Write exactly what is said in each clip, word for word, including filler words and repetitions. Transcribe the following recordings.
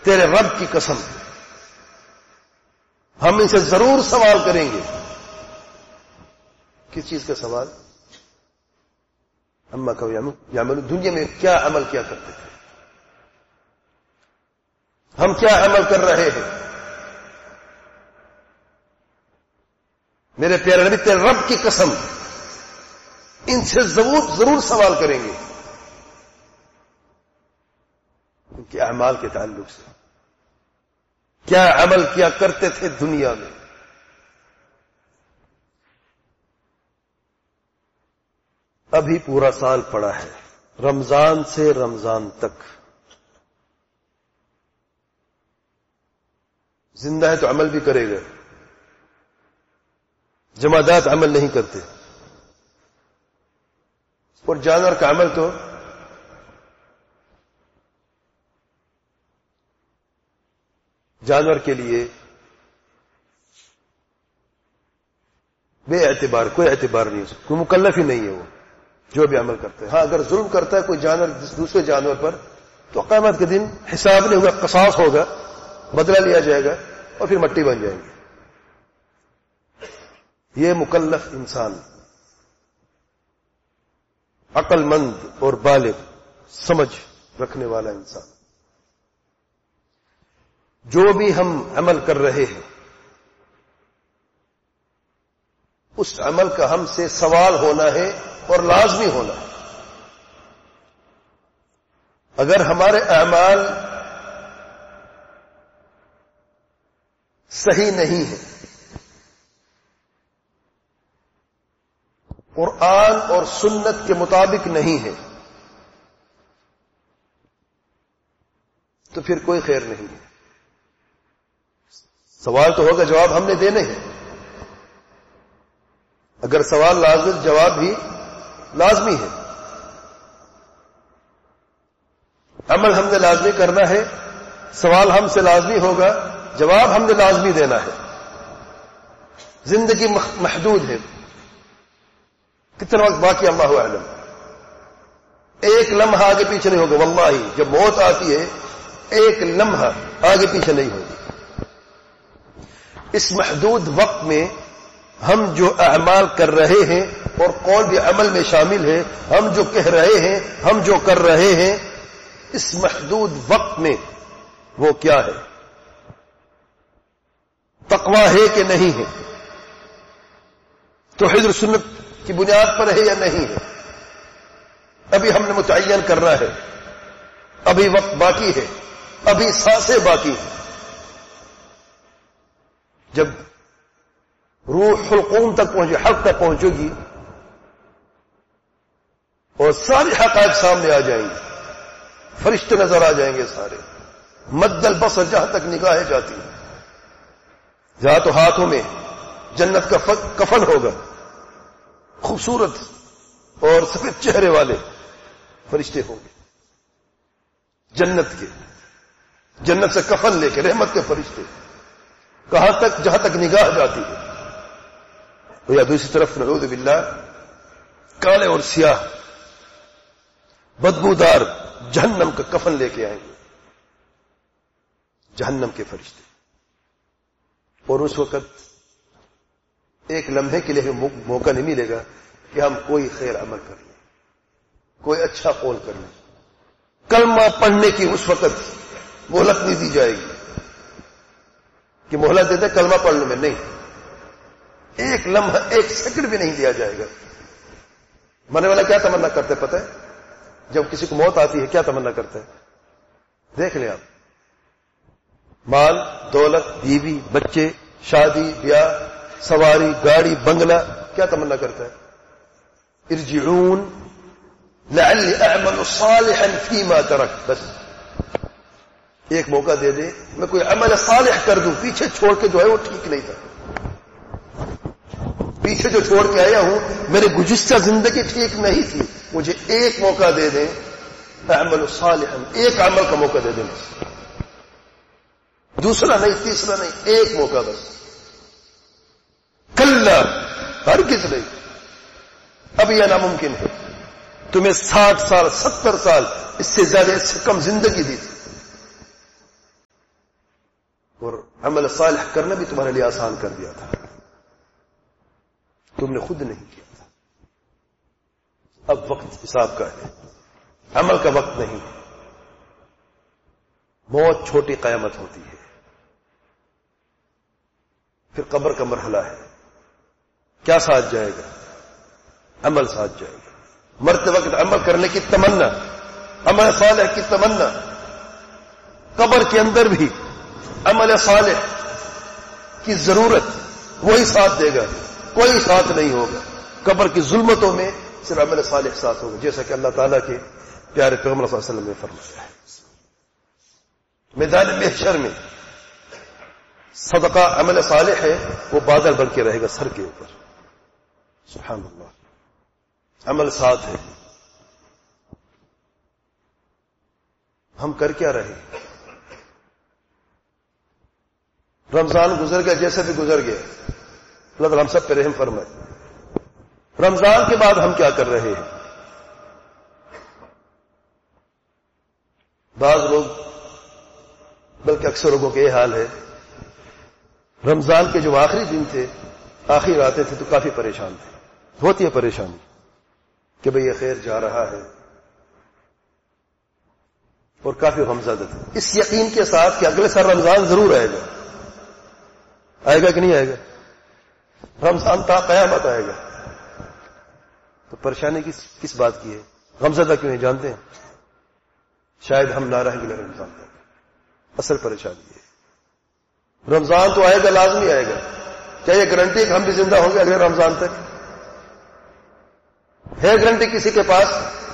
تیرے رب کی قسم ہم ان سے ضرور سوال کریں گے. کس چیز کا سوال؟ اما کہ یعملون، دنیا میں کیا عمل کیا کرتے تھے، ہم کیا عمل کر رہے ہیں. میرے پیارے نبی تیرے رب کی قسم ان سے ضرور ضرور سوال کریں گے ان کے اعمال کے تعلق سے، کیا عمل کیا کرتے تھے دنیا میں. ابھی پورا سال پڑا ہے، رمضان سے رمضان تک. زندہ ہے تو عمل بھی کرے گا، جمادات عمل نہیں کرتے، اور جانور کا عمل تو جانور کے لیے بے اعتبار، کوئی اعتبار نہیں ہے، کوئی مکلف ہی نہیں ہے وہ جو بھی عمل کرتا ہے. ہاں اگر ظلم کرتا ہے کوئی جانور دوسرے جانور پر تو قیامت کے دن حساب نہیں ہوگا، قصاص ہوگا، بدلہ لیا جائے گا اور پھر مٹی بن جائیں گے. یہ مکلف انسان، عقل مند اور بالغ سمجھ رکھنے والا انسان، جو بھی ہم عمل کر رہے ہیں اس عمل کا ہم سے سوال ہونا ہے اور لازمی ہونا ہے. اگر ہمارے اعمال صحیح نہیں ہیں، قرآن اور سنت کے مطابق نہیں ہے، تو پھر کوئی خیر نہیں ہے. سوال تو ہوگا، جواب ہم نے دینے ہیں. اگر سوال لازم، جواب بھی لازمی ہے. عمل ہم نے لازمی کرنا ہے، سوال ہم سے لازمی ہوگا، جواب ہم نے لازمی دینا ہے. زندگی محدود ہے، کتنا وقت باقی اللہ اعلم. ایک لمحہ آگے پیچھے نہیں ہوگا. واللہ جب موت آتی ہے ایک لمحہ آگے پیچھے نہیں ہوگی. اس محدود وقت میں ہم جو اعمال کر رہے ہیں اور قول بھی عمل میں شامل ہے، ہم جو کہہ رہے ہیں، ہم جو کر رہے ہیں، اس محدود وقت میں وہ کیا ہے؟ تقویٰ ہے کہ نہیں ہے؟ توحید و سنت کی بنیاد پر ہے یا نہیں ہے؟ ابھی ہم نے متعین کرنا ہے. ابھی وقت باقی ہے، ابھی سانسیں باقی ہیں. جب روح القوم تک پہنچے، حق تک پہنچے گی اور ساری حقائق سامنے آ جائیں گی، فرشتے نظر آ جائیں گے سارے. مد البصر جہاں تک نگاہیں جاتی ہیں، جہاں تو ہاتھوں میں جنت کا کفن ہوگا، خوبصورت اور سفید چہرے والے فرشتے ہوں گے جنت کے، جنت سے کفن لے کے رحمت کے فرشتے. کہاں تک؟ جہاں تک نگاہ جاتی ہے. یا دوسری طرف نعوذ باللہ کالے اور سیاہ بدبودار جہنم کا کفن لے کے آئیں گے جہنم کے فرشتے. اور اس وقت ایک لمحے کے لیے موقع نہیں ملے گا کہ ہم کوئی خیر عمل کر لیں، کوئی اچھا قول کر لیں. کلمہ پڑھنے کی اس وقت مہلت نہیں دی جائے گی کہ مہلت دیتے کلمہ پڑھنے میں، نہیں. ایک لمحہ، ایک سیکنڈ بھی نہیں لیا جائے گا. مرنے والا کیا تمنا کرتے پتہ ہے؟ جب کسی کو موت آتی ہے کیا تمنا کرتا ہے؟ دیکھ لیں آپ، مال، دولت، بیوی، بچے، شادی، بیاہ، سواری، گاڑی، بنگلہ، کیا تمنا کرتا ہے؟ ارجعون لعلی اعمل صالحا فیما ترک. بس ایک موقع دے دے میں کوئی عمل صالح کر دوں. پیچھے چھوڑ کے جو ہے وہ ٹھیک نہیں تھا، پیچھے جو چھوڑ کے آیا ہوں میرے گزشتہ زندگی ٹھیک نہیں تھی. مجھے ایک موقع دے دیں، اعمل صالحا، ایک عمل کا موقع دے دیں، دوسرا نہیں، تیسرا نہیں، ایک موقع بس. کلا، ہرگز نہیں. اب یہ ناممکن ہے. تمہیں ساٹھ سال، ستر سال، اس سے زیادہ، اس سے کم زندگی دی تھی. اور عمل صالح کرنا بھی تمہارے لیے آسان کر دیا تھا، تم نے خود نہیں کیا تھا۔ اب وقت حساب کا ہے، عمل کا وقت نہیں۔ بہت چھوٹی قیامت ہوتی ہے، پھر قبر کا مرحلہ ہے۔ کیا ساتھ جائے گا؟ عمل ساتھ جائے گا۔ مرتے وقت عمل کرنے کی تمنا، عمل صالح کی تمنا، قبر کے اندر بھی عمل صالح کی ضرورت، وہی ساتھ دے گا، کوئی ساتھ نہیں ہوگا۔ قبر کی ظلمتوں میں صرف عمل صالح ساتھ ہوگا، جیسا کہ اللہ تعالیٰ کے پیارے پیغمبر صلی اللہ علیہ وسلم نے فرمایا ہے۔ میدان محشر میں صدقہ عمل صالح ہے، وہ بادل بن کے رہے گا سر کے اوپر۔ سبحان اللہ، عمل ساتھ ہے۔ ہم کر کیا رہے؟ رمضان گزر گیا، جیسے بھی گزر گیا، اللہ تعالیٰ ہم سب پہ رحم فرمائے۔ رمضان کے بعد ہم کیا کر رہے ہیں؟ بعض لوگ، بلکہ اکثر لوگوں کے یہ حال ہے، رمضان کے جو آخری دن تھے، آخری راتیں تھے، تو کافی پریشان تھے۔ ہوتی ہے پریشانی کہ بھئی یہ خیر جا رہا ہے، اور کافی غمزدہ تھے، اس یقین کے ساتھ کہ اگلے سال رمضان ضرور آئے گا۔ آئے گا کہ نہیں آئے گا؟ رمضان تا قیامت آئے گا۔ تو پریشانی کس کس بات کی ہے؟ غمزدہ کیوں ہیں جانتے ہیں؟ شاید ہم نہ رہیں گے رمضان تک۔ اصل پریشانی ہے رمضان تو آئے گا، لازمی آئے گا۔ کیا یہ گارنٹی کہ ہم بھی زندہ ہوں گے اگلے رمضان تک؟ ہے گارنٹی کسی کے پاس؟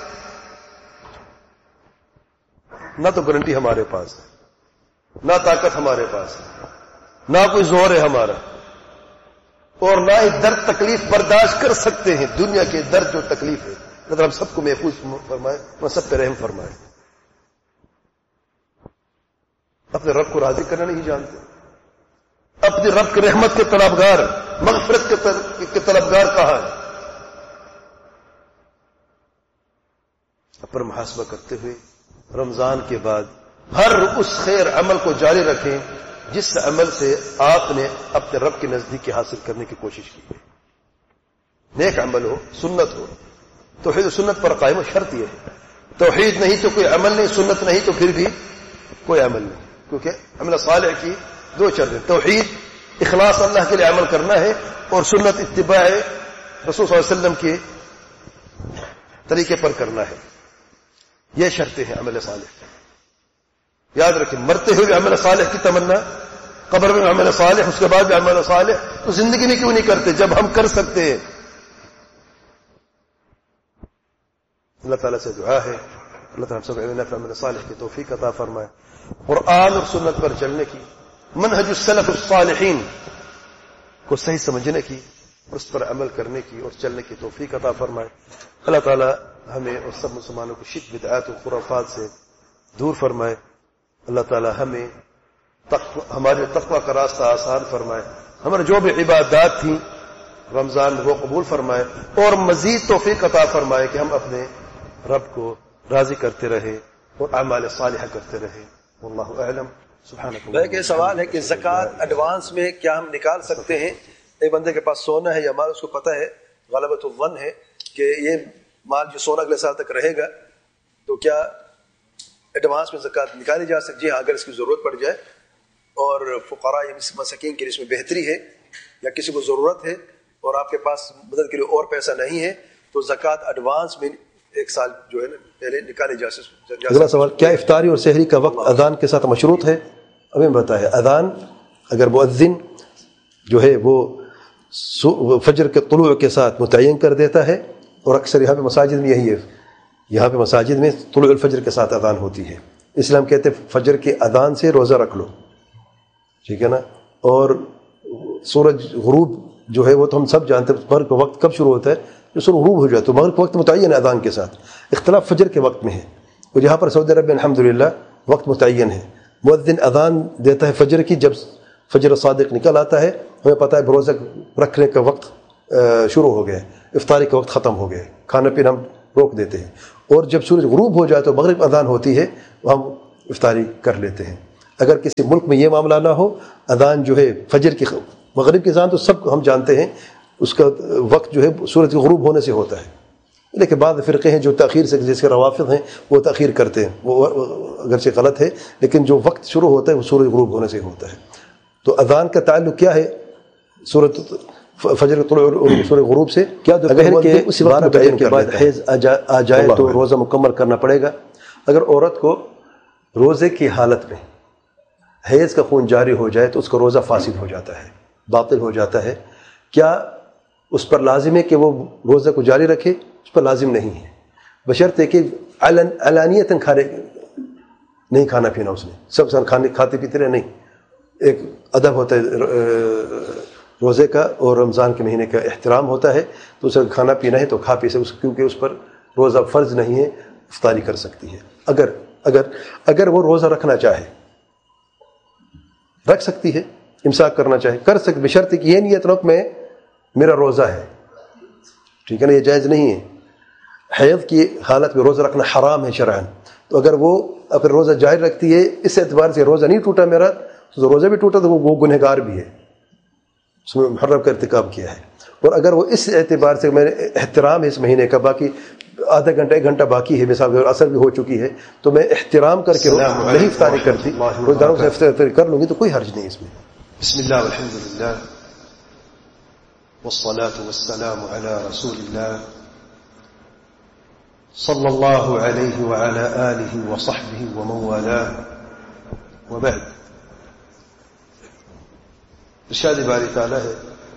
نہ تو گارنٹی ہمارے پاس ہے، نہ طاقت ہمارے پاس ہے، نہ کوئی زور ہے ہمارا، اور نہ ہی درد تکلیف برداشت کر سکتے ہیں۔ دنیا کے درد جو تکلیف ہے، مطلب ہم سب کو محفوظ فرمائے اور سب پہ رحم فرمائے۔ اپنے رب کو راضی کرنا نہیں جانتے، اپنے رب کی رحمت کے طلبگار، مغفرت کے طلبگار کہاں ہے؟ اپنا محاسبہ کرتے ہوئے رمضان کے بعد ہر اس خیر عمل کو جاری رکھیں جس عمل سے آپ نے اپنے رب کی نزدیکی حاصل کرنے کی کوشش کی ہے۔ نیک عمل ہو، سنت ہو، توحید و سنت پر قائم و شرط یہ ہے۔ توحید نہیں تو کوئی عمل نہیں، سنت نہیں تو پھر بھی کوئی عمل نہیں، کیونکہ عمل صالح کی دو شرطیں، توحید اخلاص اللہ کے لیے عمل کرنا ہے، اور سنت اتباع رسول صلی اللہ علیہ وسلم کے طریقے پر کرنا ہے۔ یہ شرطیں ہیں عمل صالح۔ یاد رکھیں، مرتے ہوئے بھی عمل صالح کی تمنا، قبر میں عمل صالح، اس کے بعد بھی عمل صالح، تو زندگی میں کیوں نہیں کرتے جب ہم کر سکتے ہیں؟ اللہ تعالیٰ سے دعا ہے اللہ تعالیٰ سب عمل صالح کی توفیق عطا فرمائے، قرآن اور سنت پر چلنے کی، منہج السلف الصالحین کو صحیح سمجھنے کی، اس پر عمل کرنے کی اور چلنے کی توفیق عطا فرمائے۔ اللہ تعالیٰ ہمیں اور سب مسلمانوں کو شرک بدعات و خرافات سے دور فرمائے۔ اللہ تعالیٰ ہمیں تقوی، ہمارے تقوی کا راستہ آسان فرمائے، ہمارے جو بھی عبادات تھیں رمضان میں وہ قبول فرمائے، اور مزید توفیق عطا فرمائے کہ ہم اپنے رب کو راضی کرتے رہے اور اعمال صالحہ کرتے رہے۔ واللہ اعلم۔ سبحانک۔ ایک سوال ہے کہ زکوٰۃ ایڈوانس میں کیا ہم نکال سکتے ہیں؟ ایک بندے کے پاس سونا ہے یا مال، اس کو پتہ ہے، غلبۃ الظن ہے کہ یہ مال جو سونا اگلے سال تک رہے گا، تو کیا ایڈوانس میں زکوٰۃ نکالی جا سکتی ہے؟ اگر اس کی ضرورت پڑ جائے، اور فقراء یا مساکین کے لیے اس میں بہتری ہے، یا کسی کو ضرورت ہے اور آپ کے پاس مدد کے لیے اور پیسہ نہیں ہے، تو زکوٰۃ ایڈوانس میں ایک سال جو ہے نا پہلے نکالے جا سکتے۔ اگلا سوال، کیا افطاری اور سحری کا وقت اذان کے ساتھ مشروط ہے؟ ہمیں بتایا اذان اگر مؤذن جو ہے وہ فجر کے طلوع کے ساتھ متعین کر دیتا ہے، اور اکثر یہاں پہ مساجد میں یہی ہے، یہاں پہ مساجد میں طلوع الفجر کے ساتھ اذان ہوتی ہے، اس لیے ہم کہتے ہیں فجر کی اذان سے روزہ رکھ لو، ٹھیک ہے نا۔ اور سورج غروب جو ہے وہ تو ہم سب جانتے ہیں، مغرب کا وقت کب شروع ہوتا ہے؟ جو سورج غروب ہو جائے تو مغرب کا وقت متعین ہے اذان کے ساتھ، اختلاف فجر کے وقت میں ہے، اور یہاں پر سعودی عرب میں الحمدللہ وقت متعین ہے۔ مؤذن اذان دیتا ہے فجر کی، جب فجر صادق نکل آتا ہے ہمیں پتہ ہے روزہ رکھنے کا وقت شروع ہو گیا، افطاری کا وقت ختم ہو گیا، کھانا پینا ہم روک دیتے ہیں، اور جب سورج غروب ہو جائے تو مغرب اذان ہوتی ہے، ہم افطاری کر لیتے ہیں۔ اگر کسی ملک میں یہ معاملہ نہ ہو، اذان جو ہے فجر کی مغرب کی اذان تو سب ہم جانتے ہیں اس کا وقت جو ہے سورج غروب ہونے سے ہوتا ہے، لیکن بعض فرقے ہیں جو تاخیر سے، جیسے روافض ہیں وہ تاخیر کرتے ہیں، وہ اگرچہ غلط ہے لیکن جو وقت شروع ہوتا ہے وہ سورج غروب ہونے سے ہوتا ہے۔ تو اذان کا تعلق کیا ہے سورج فجر طلوع اور سورج غروب سے؟ کیا اگر کہ اسی وقت متعین کے بعد حیض آ جائے تو روزہ مکمل کرنا پڑے گا۔ اگر عورت کو روزے کی حالت میں حیض کا خون جاری ہو جائے تو اس کا روزہ فاسد ہو جاتا ہے، باطل ہو جاتا ہے۔ کیا اس پر لازم ہے کہ وہ روزہ کو جاری رکھے؟ اس پر لازم نہیں ہے، بشرطے کہ علانیتاً کھانے نہیں کھانا پینا اس نے، سب سال کھانے کھاتے پیتے رہے نہیں۔ ایک ادب ہوتا ہے روزے کا اور رمضان کے مہینے کا احترام ہوتا ہے، تو اسے کھانا پینا ہے تو کھا پی سے، کیونکہ اس پر روزہ فرض نہیں ہے، افطاری کر سکتی ہے۔ اگر اگر اگر وہ روزہ رکھنا چاہے رکھ سکتی ہے، امساک کرنا چاہے کر سکتی، بشرط کہ یہ نیت رکھ میں میرا روزہ ہے، ٹھیک ہے نا، یہ جائز نہیں ہے۔ حیض کی حالت میں روزہ رکھنا حرام ہے شرعاً، تو اگر وہ اگر روزہ جاری رکھتی ہے اس اعتبار سے روزہ نہیں ٹوٹا میرا، تو روزہ بھی ٹوٹا تو وہ گنہگار بھی ہے، اس میں محرم کا ارتکاب کیا ہے۔ اور اگر وہ اس اعتبار سے میں نے احترام ہے اس مہینے کا، باقی آدھا گھنٹہ ایک گھنٹہ باقی ہے، مثال اثر بھی ہو چکی ہے، تو میں احترام کر کے نہیں افطاری کرتی، روزداروں سے افطاری کر لوں گی تو کوئی حرج نہیں اس میں۔ بسم اللہ والحمد للہ والصلاة والسلام على رسول اللہ صلی اللہ علیہ وعلى آلہ وصحبہ ومن والاه وبعد۔ ارشاد باری تعالی ہے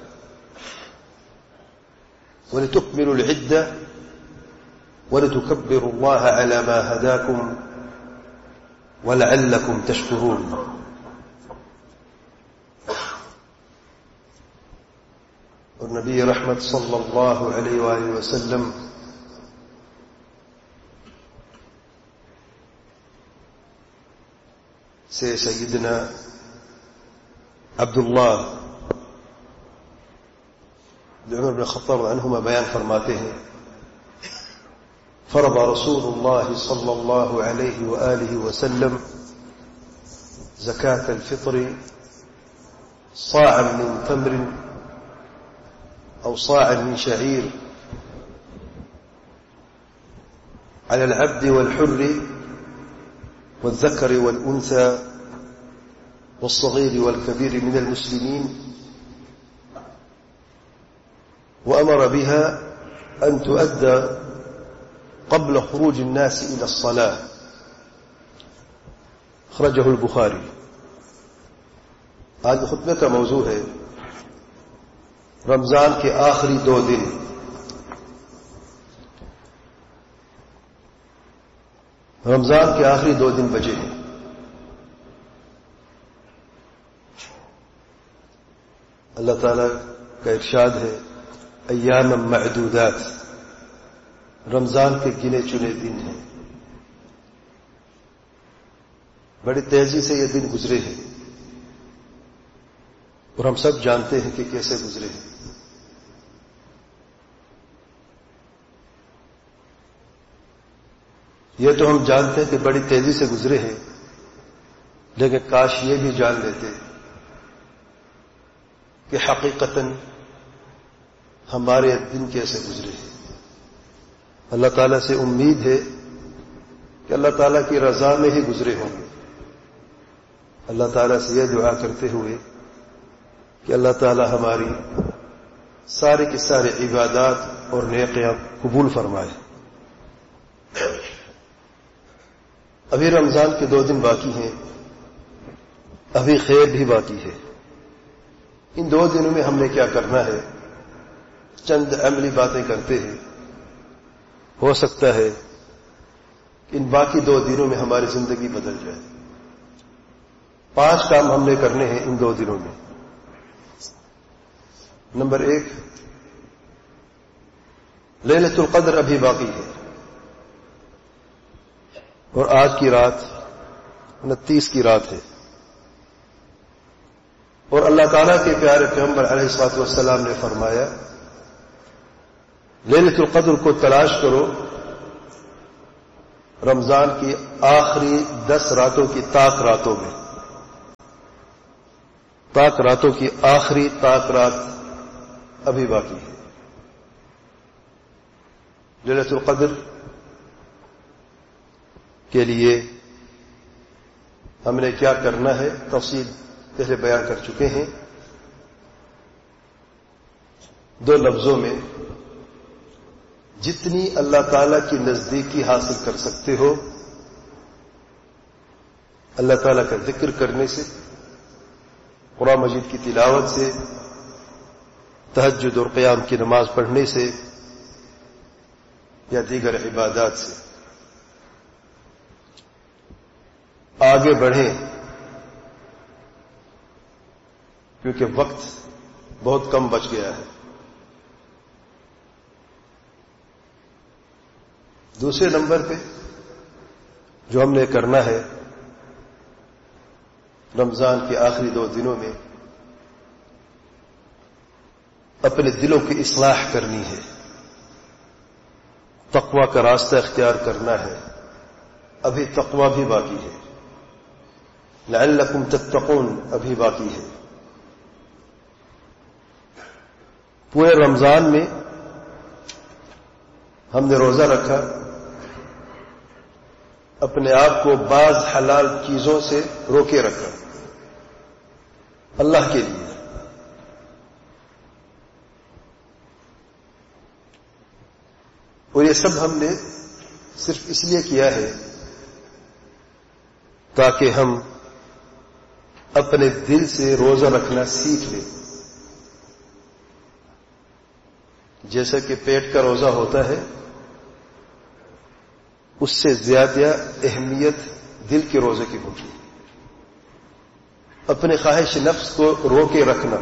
وَلِتُكْمِلُوا الْعِدَّةَ وَلِتُكَبِّرُوا اللَّهَ عَلَى مَا هَدَاكُمْ وَلَعَلَّكُمْ تَشْكُرُونَ۔ اور نبی رحمت صلی اللہ علیہ وآلہ وسلم سے سیدنا عبداللہ عمر بن خطاب عنہما بیان فرماتے ہیں فرض رسول اللہ صلی اللہ علیہ وآلہ وسلم زکاة الفطر صاعا من تمر أو صاعا من شعير على العبد والحر والذكر والأنثى والصغير والكبير من المسلمين، وأمر بها أن تؤدى قبل خروج الناس إلى الصلاة، أخرجه البخاري۔ آج خطبے کا موضوع ہے رمضان کے آخری دو دن۔ رمضان کے آخری دو دن بچے ہیں۔ اللہ تعالیٰ کا ارشاد ہے ایام معدودات، رمضان کے گنے چنے دن ہیں، بڑی تیزی سے یہ دن گزرے ہیں اور ہم سب جانتے ہیں کہ کیسے گزرے ہیں۔ یہ تو ہم جانتے ہیں کہ بڑی تیزی سے گزرے ہیں، لیکن کاش یہ بھی جان لیتے کہ حقیقتاً ہمارے دن کیسے گزرے ہیں۔ اللہ تعالیٰ سے امید ہے کہ اللہ تعالیٰ کی رضا میں ہی گزرے ہوں گے۔ اللہ تعالیٰ سے یہ دعا کرتے ہوئے کہ اللہ تعالیٰ ہماری سارے کی سارے عبادات اور نیکیاں قبول فرمائے۔ ابھی رمضان کے دو دن باقی ہیں، ابھی خیر بھی باقی ہے۔ ان دو دنوں میں ہم نے کیا کرنا ہے، چند عملی باتیں کرتے ہیں، ہو سکتا ہے کہ ان باقی دو دنوں میں ہماری زندگی بدل جائے۔ پانچ کام ہم نے کرنے ہیں ان دو دنوں میں۔ نمبر ایک، لیلۃ القدر ابھی باقی ہے اور آج کی رات انتیس کی رات ہے، اور اللہ تعالیٰ کے پیارے پیغمبر علیہ الصلوۃ والسلام نے فرمایا لیلۃ القدر کو تلاش کرو رمضان کی آخری دس راتوں کی طاق راتوں میں۔ طاق راتوں کی آخری طاق رات ابھی باقی ہے. لیلۃ القدر کے لیے ہم نے کیا کرنا ہے تفصیل پہلے بیان کر چکے ہیں. دو لفظوں میں جتنی اللہ تعالی کی نزدیکی حاصل کر سکتے ہو اللہ تعالیٰ کا ذکر کرنے سے، قرآن مجید کی تلاوت سے، تہجد اور قیام کی نماز پڑھنے سے یا دیگر عبادات سے آگے بڑھیں، کیونکہ وقت بہت کم بچ گیا ہے. دوسرے نمبر پہ جو ہم نے کرنا ہے رمضان کے آخری دو دنوں میں اپنے دلوں کی اصلاح کرنی ہے، تقوی کا راستہ اختیار کرنا ہے. ابھی تقوی بھی باقی ہے، لعلکم تتقون ابھی باقی ہے. پورے رمضان میں ہم نے روزہ رکھا، اپنے آپ کو بعض حلال چیزوں سے روکے رکھا اللہ کے لیے. اور یہ سب ہم نے صرف اس لیے کیا ہے تاکہ ہم اپنے دل سے روزہ رکھنا سیکھ لیں. جیسا کہ پیٹ کا روزہ ہوتا ہے اس سے زیادہ اہمیت دل کے روزے کی ہوتی ہے. اپنے خواہش نفس کو روکے رکھنا،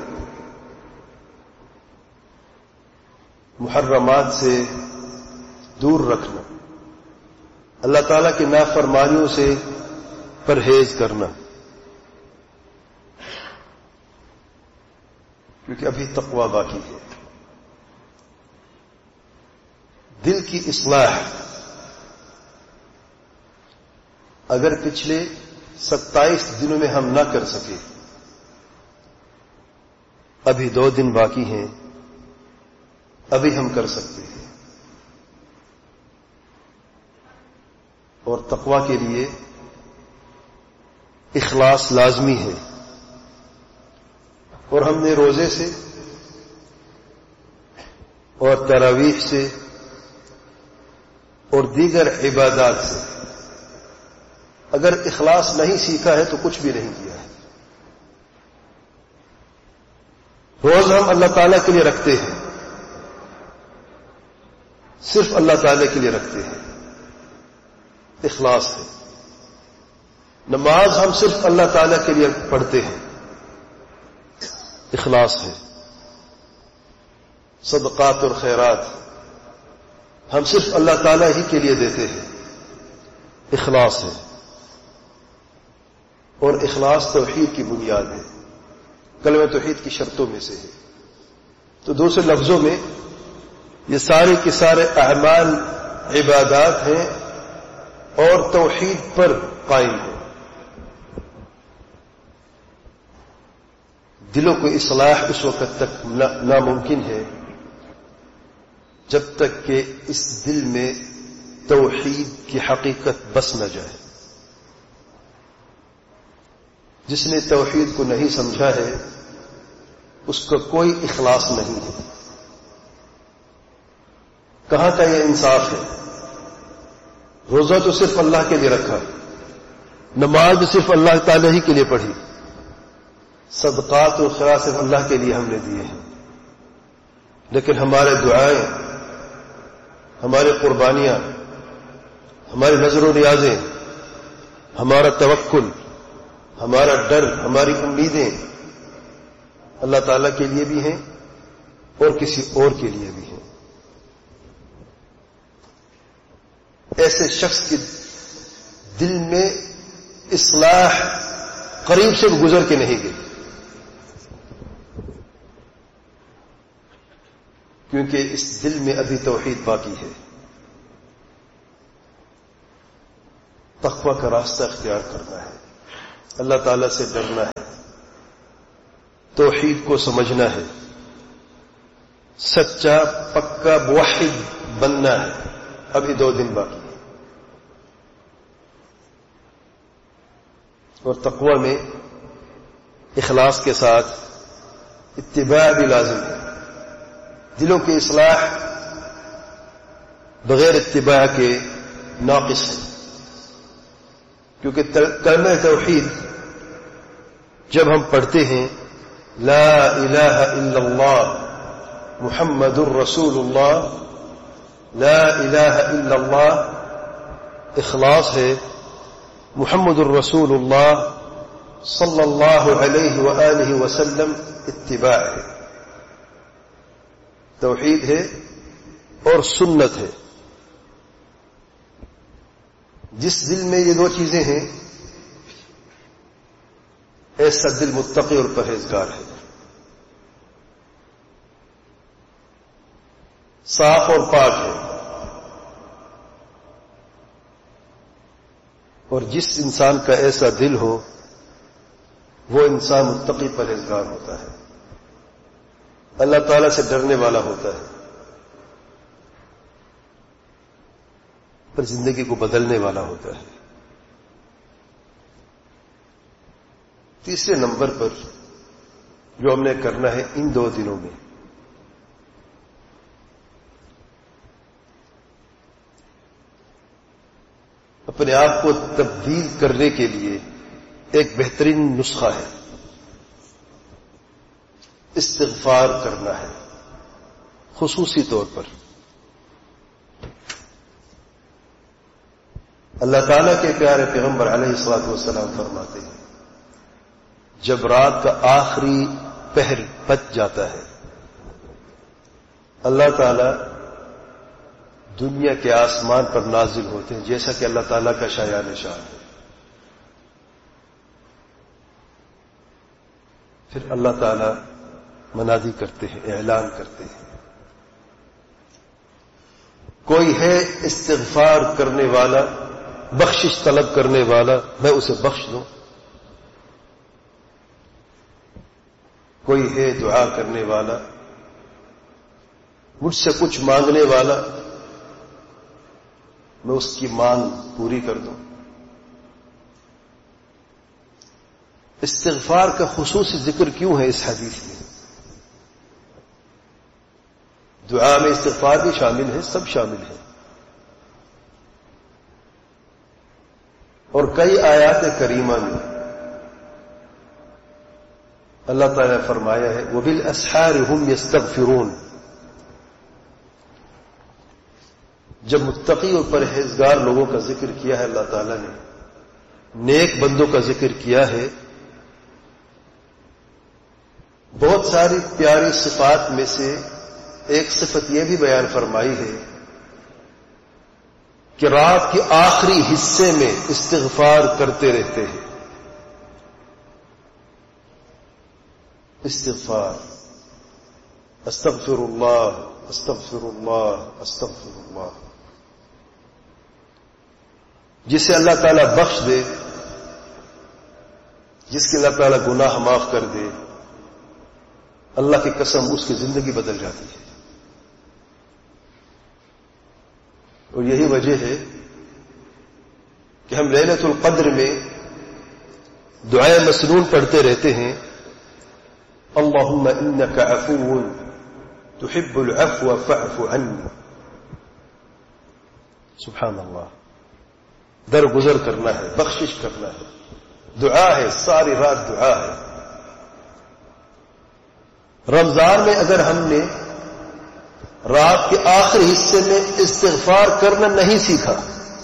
محرمات سے دور رکھنا، اللہ تعالیٰ کی نافرمانیوں سے پرہیز کرنا، کیونکہ ابھی تقوی باقی ہے. دل کی اصلاح اگر پچھلے ستائیس دنوں میں ہم نہ کر سکے، ابھی دو دن باقی ہیں، ابھی ہم کر سکتے ہیں. اور تقوی کے لیے اخلاص لازمی ہے. اور ہم نے روزے سے اور تراویح سے اور دیگر عبادات سے اگر اخلاص نہیں سیکھا ہے تو کچھ بھی نہیں کیا ہے. روز ہم اللہ تعالیٰ کے لیے رکھتے ہیں، صرف اللہ تعالیٰ کے لیے رکھتے ہیں، اخلاص ہے. نماز ہم صرف اللہ تعالیٰ کے لیے پڑھتے ہیں، اخلاص ہے. صدقات اور خیرات ہم صرف اللہ تعالیٰ ہی کے لیے دیتے ہیں، اخلاص ہے. اور اخلاص توحید کی بنیاد ہے، کلمہ توحید کی شرطوں میں سے ہے. تو دوسرے لفظوں میں یہ سارے کے سارے اعمال عبادات ہیں اور توحید پر قائم ہیں. دلوں کو اصلاح اس وقت تک ناممکن ہے جب تک کہ اس دل میں توحید کی حقیقت بس نہ جائے. جس نے توحید کو نہیں سمجھا ہے اس کا کوئی اخلاص نہیں ہے. کہاں کا یہ انصاف ہے؟ روزہ تو صرف اللہ کے لیے رکھا، نماز بھی صرف اللہ تعالی ہی کے لیے پڑھی، صدقات اور خیرات صرف اللہ کے لیے ہم نے دیے ہیں. لیکن ہمارے دعائیں، ہماری قربانیاں، ہماری نظر و نیازیں، ہمارا توکل، ہمارا ڈر، ہماری امیدیں اللہ تعالیٰ کے لیے بھی ہیں اور کسی اور کے لیے بھی ہیں. ایسے شخص کے دل میں اصلاح قریب سے گزر کے نہیں گئی، کیونکہ اس دل میں ابھی توحید باقی ہے. تقوی کا راستہ اختیار کرنا ہے، اللہ تعالیٰ سے ڈرنا ہے. توحید کو سمجھنا ہے، سچا پکا موحد بننا ہے. ابھی دو دن باقی ہے. اور تقوی میں اخلاص کے ساتھ اتباع بھی لازم ہے. دلوں کی اصلاح بغیر اتباع کے ناقص ہے، کیونکہ کلمہ توحید جب ہم پڑھتے ہیں لا الہ الا اللہ محمد الرسول اللہ، لا الہ الا اللہ اخلاص ہے، محمد الرسول اللہ صلی اللہ علیہ وآلہ وسلم اتباع ہے، توحید ہے اور سنت ہے. جس دل میں یہ دو چیزیں ہیں ایسا دل متقی اور پرہیزگار ہے، صاف اور پاک ہے. اور جس انسان کا ایسا دل ہو وہ انسان متقی پرہیزگار ہوتا ہے، اللہ تعالی سے ڈرنے والا ہوتا ہے، پر زندگی کو بدلنے والا ہوتا ہے. تیسرے نمبر پر جو ہم نے کرنا ہے ان دو دنوں میں، اپنے آپ کو تبدیل کرنے کے لیے ایک بہترین نسخہ ہے، استغفار کرنا ہے. خصوصی طور پر اللہ تعالیٰ کے پیارے پیغمبر علیہ الصلوۃ والسلام فرماتے ہیں جب رات کا آخری پہر بچ جاتا ہے اللہ تعالیٰ دنیا کے آسمان پر نازل ہوتے ہیں، جیسا کہ اللہ تعالیٰ کا شایان شان ہے. پھر اللہ تعالیٰ منادی کرتے ہیں، اعلان کرتے ہیں کوئی ہے استغفار کرنے والا، بخشش طلب کرنے والا، میں اسے بخش دوں. کوئی ہے دعا کرنے والا، مجھ سے کچھ مانگنے والا، میں اس کی مانگ پوری کر دوں. استغفار کا خصوصی ذکر کیوں ہے اس حدیث میں؟ دعا میں استغفار بھی شامل ہے، سب شامل ہے. اور کئی آیات کریمہ میں اللہ تعالیٰ نے فرمایا ہے وَبِالْأَسْحَارِ هُمْ يَسْتَغْفِرُونَ. جب متقی اور پرہیزگار لوگوں کا ذکر کیا ہے اللہ تعالیٰ نے، نیک بندوں کا ذکر کیا ہے، بہت ساری پیاری صفات میں سے ایک صفت یہ بھی بیان فرمائی ہے کہ رات کے آخری حصے میں استغفار کرتے رہتے ہیں. استغفار، استغفر اللہ استغفر اللہ استغفر اللہ. جسے اللہ تعالیٰ بخش دے، جس کے اللہ تعالیٰ گناہ معاف کر دے، اللہ کی قسم اس کی زندگی بدل جاتی ہے. اور یہی وجہ ہے کہ ہم لیلۃ القدر میں دعائے مسنون پڑھتے رہتے ہیں اللہم انک عفو تحب العفو فاعف عنی. سبحان اللہ، درگزر کرنا ہے، بخشش کرنا ہے، دعا ہے، ساری رات دعا ہے. رمضان میں اگر ہم نے رات کے آخری حصے میں استغفار کرنا نہیں سیکھا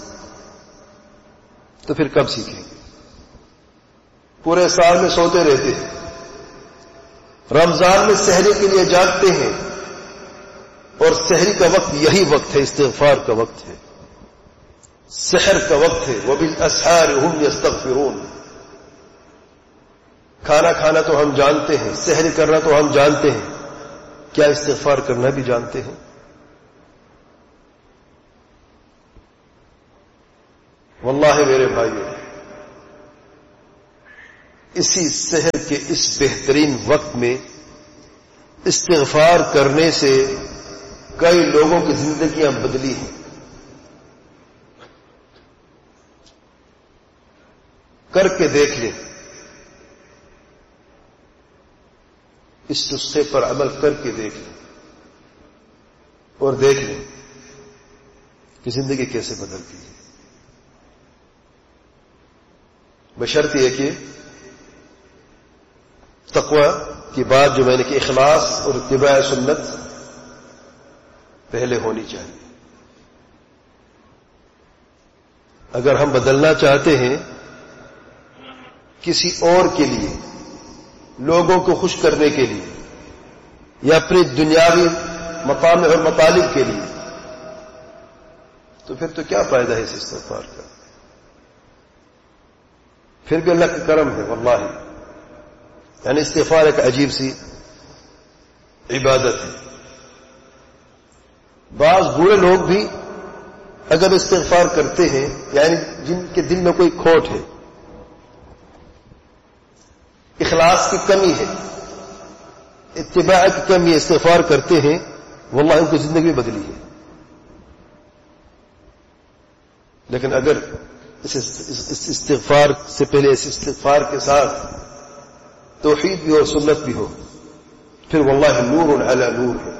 تو پھر کب سیکھیں گے؟ پورے سال میں سوتے رہتے ہیں، رمضان میں سحری کے لیے جاگتے ہیں، اور سحری کا وقت یہی وقت ہے، استغفار کا وقت ہے، سحر کا وقت ہے. وَبِالْأَسْحَارِ هُمْ يَسْتَغْفِرُونَ. کھانا کھانا تو ہم جانتے ہیں، سحری کرنا تو ہم جانتے ہیں، کیا استغفار کرنا بھی جانتے ہیں؟ واللہ میرے بھائیو، اسی سحر کے اس بہترین وقت میں استغفار کرنے سے کئی لوگوں کی زندگیاں بدلی ہیں. کر کے دیکھ لیں، اس نسخے پر عمل کر کے دیکھ لیں اور دیکھ لیں کہ زندگی کیسے بدلتی ہے. بشرط یہ کہ تقوی کی بات جو میں نے کہ اخلاص اور اتباع سنت پہلے ہونی چاہیے. اگر ہم بدلنا چاہتے ہیں کسی اور کے لیے، لوگوں کو خوش کرنے کے لیے، یا اپنی دنیاوی مقام اور مطالب کے لیے، تو پھر تو کیا فائدہ ہے اس استغفار کا؟ پھر بھی اللہ کا کرم ہے واللہ. یعنی استغفار ایک عجیب سی عبادت ہے. بعض برے لوگ بھی اگر استغفار کرتے ہیں، یعنی جن کے دل میں کوئی کھوٹ ہے، اخلاص کی کمی ہے، اتباع کی کمی ہے، استغفار کرتے ہیں، واللہ ان کی زندگی بدلی ہے. لیکن اگر اس استغفار سے پہلے اس استغفار کے ساتھ توحید بھی اور سنت بھی ہو، پھر واللہ نور علی نور ہے.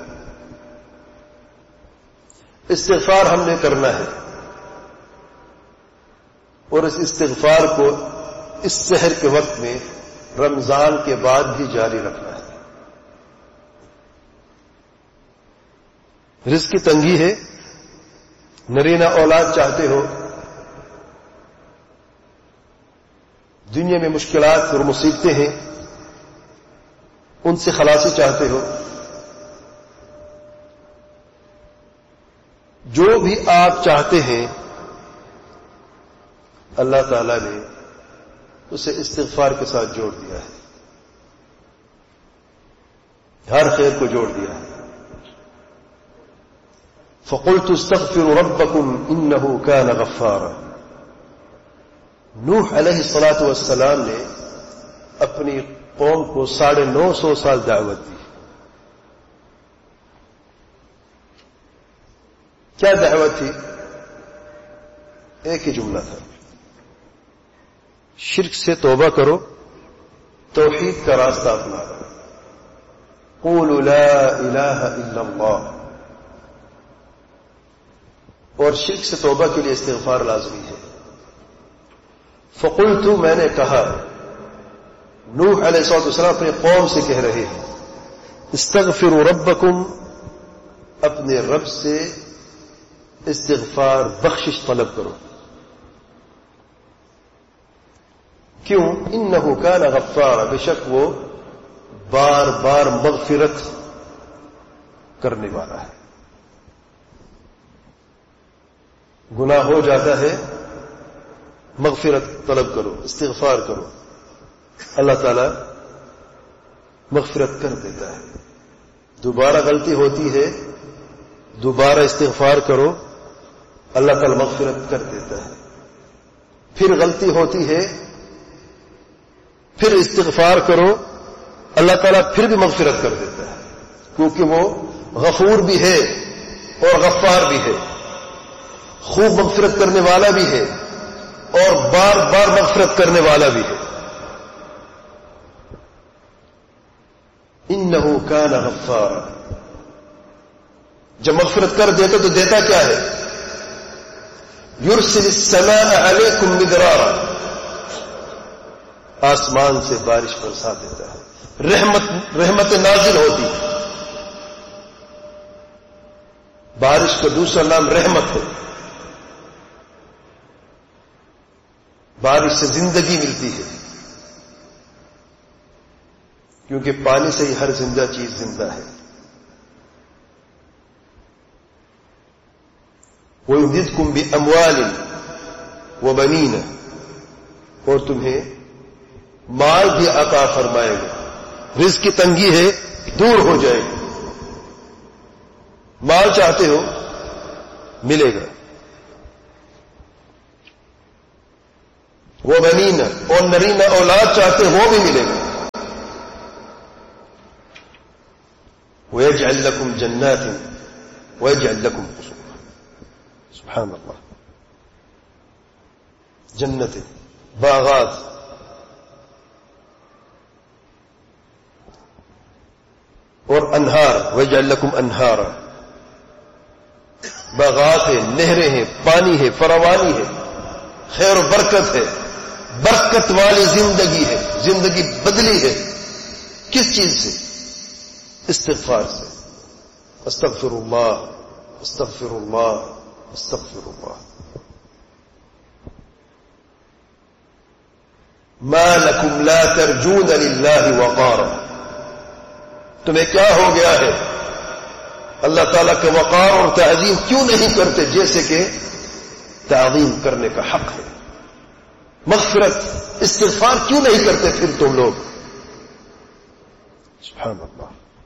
استغفار ہم نے کرنا ہے، اور اس استغفار کو اس سحر کے وقت میں رمضان کے بعد بھی جاری رکھنا ہے. رزق کی تنگی ہے، نرینہ اولاد چاہتے ہو، دنیا میں مشکلات اور مصیبتیں ہیں، ان سے خلاصی چاہتے ہو، جو بھی آپ چاہتے ہیں اللہ تعالی نے اسے استغفار کے ساتھ جوڑ دیا ہے. ہر خیر کو جوڑ دیا ہے. فَقُلْتُ اسْتَغْفِرُوا رَبَّكُمْ إِنَّهُ كَانَ غَفَّارًا. نوح علیہ الصلاۃ والسلام نے اپنی قوم کو ساڑھے نو سو سال دعوت دی. کیا دعوت تھی؟ ایک ہی جملہ تھا، شرک سے توبہ کرو، توحید کا راستہ اپناؤ. قولوا لا الہ الا اللہ. اور شرک سے توبہ کے لیے استغفار لازمی ہے. فقلت، میں نے کہا، نوح علیہ الصلوۃ والسلام اپنے قوم سے کہہ رہے ہیں، استغفروا ربکم، اپنے رب سے استغفار بخشش طلب کرو. کیوں؟ انہ کان غفارا، بے شک وہ بار بار مغفرت کرنے والا ہے. گناہ ہو جاتا ہے، مغفرت طلب کرو، استغفار کرو، اللہ تعالی مغفرت کر دیتا ہے. دوبارہ غلطی ہوتی ہے، دوبارہ استغفار کرو، اللہ تعالی مغفرت کر دیتا ہے. پھر غلطی ہوتی ہے، پھر استغفار کرو، اللہ تعالیٰ پھر بھی مغفرت کر دیتا ہے، کیونکہ وہ غفور بھی ہے اور غفار بھی ہے، خوب مغفرت کرنے والا بھی ہے اور بار بار مغفرت کرنے والا بھی ہے. انہ کان غفارا. جب مغفرت کر دیتا تو دیتا کیا ہے؟ یرسل السماء علیکم مدرارا، آسمان سے بارش برسا دیتا ہے، رحمت رحمت نازل ہوتی ہے. بارش کا دوسرا نام رحمت ہے. بارش سے زندگی ملتی ہے، کیونکہ پانی سے ہی ہر زندہ چیز زندہ ہے. وَيُمْدِدْكُمْ بِأَمْوَالٍ وَبَنِينَ، اور تمہیں مال بھی عطا فرمائے گا. رزق کی تنگی ہے، دور ہو جائے گی. مال چاہتے ہو، ملے گا. وہ بنینا اور نرینہ اولاد چاہتے وہ بھی ملے گا. وَيَجْعَلْ لَكُمْ جَنَّاتٍ وَيَجْعَلْ لَكُمْ قُصُورًا. سبحان اللہ. جنتیں، باغات، اور انہار. وَيَجْعَلْ لَكُمْ انہارا. باغات ہے، نہریں ہیں، پانی ہے، فراوانی ہے، خیر و برکت ہے، برکت والی زندگی ہے. زندگی بدلی ہے کس چیز سے؟ استغفار سے. استغفر اللہ استغفر اللہ استغفر اللہ. ما لکم لا ترجون للہ وقارا. تمہیں کیا ہو گیا ہے؟ اللہ تعالیٰ کے وقار اور تعظیم کیوں نہیں کرتے جیسے کہ تعظیم کرنے کا حق ہے؟ مغفرت، استغفار کیوں نہیں کرتے پھر تم لوگ؟ سبحان اللہ.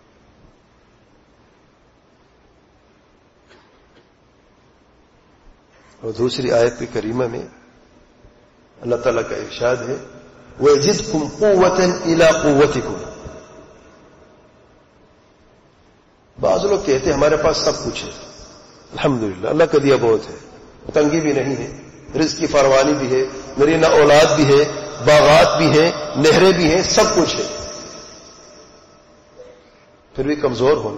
اور دوسری آیت کریمہ میں اللہ تعالیٰ کا ارشاد ہے وَيَزِدْكُمْ قُوَّةً إِلَىٰ قُوَّتِكُمْ. بعض لوگ کہتے ہیں ہمارے پاس سب کچھ ہے، الحمدللہ اللہ کا دیا بہت ہے، تنگی بھی نہیں ہے، رزق کی فراوانی بھی ہے، نرینہ اولاد بھی ہے، باغات بھی ہیں، نہریں بھی ہیں، سب کچھ ہے، پھر بھی کمزور ہونا،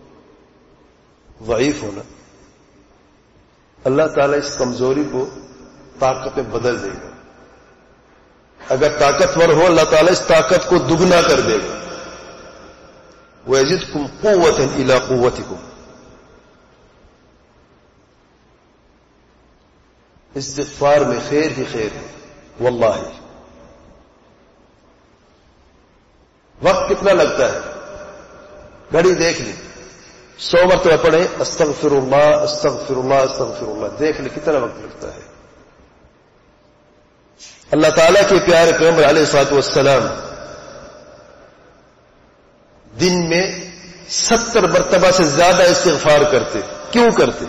ضعیف ہونا. اللہ تعالیٰ اس کمزوری کو طاقت میں بدل دے گا. اگر طاقتور ہو اللہ تعالیٰ اس طاقت کو دگنا کر دے گا. وَيَزِدْكُمْ قُوَّةً إِلَىٰ قُوَّتِكُمْ. استغفار میں خیر ہی خیر ہے واللہ. وقت کتنا لگتا ہے؟ گھڑی دیکھ لیں، سو مرتبہ پڑھیں استغفر اللہ استغفر اللہ استغفر اللہ، دیکھ لیں کتنا وقت لگتا ہے. اللہ تعالیٰ کے پیارے پیغمبر علیہ الصلوۃ والسلام دن میں ستر مرتبہ سے زیادہ استغفار کرتے. کیوں کرتے؟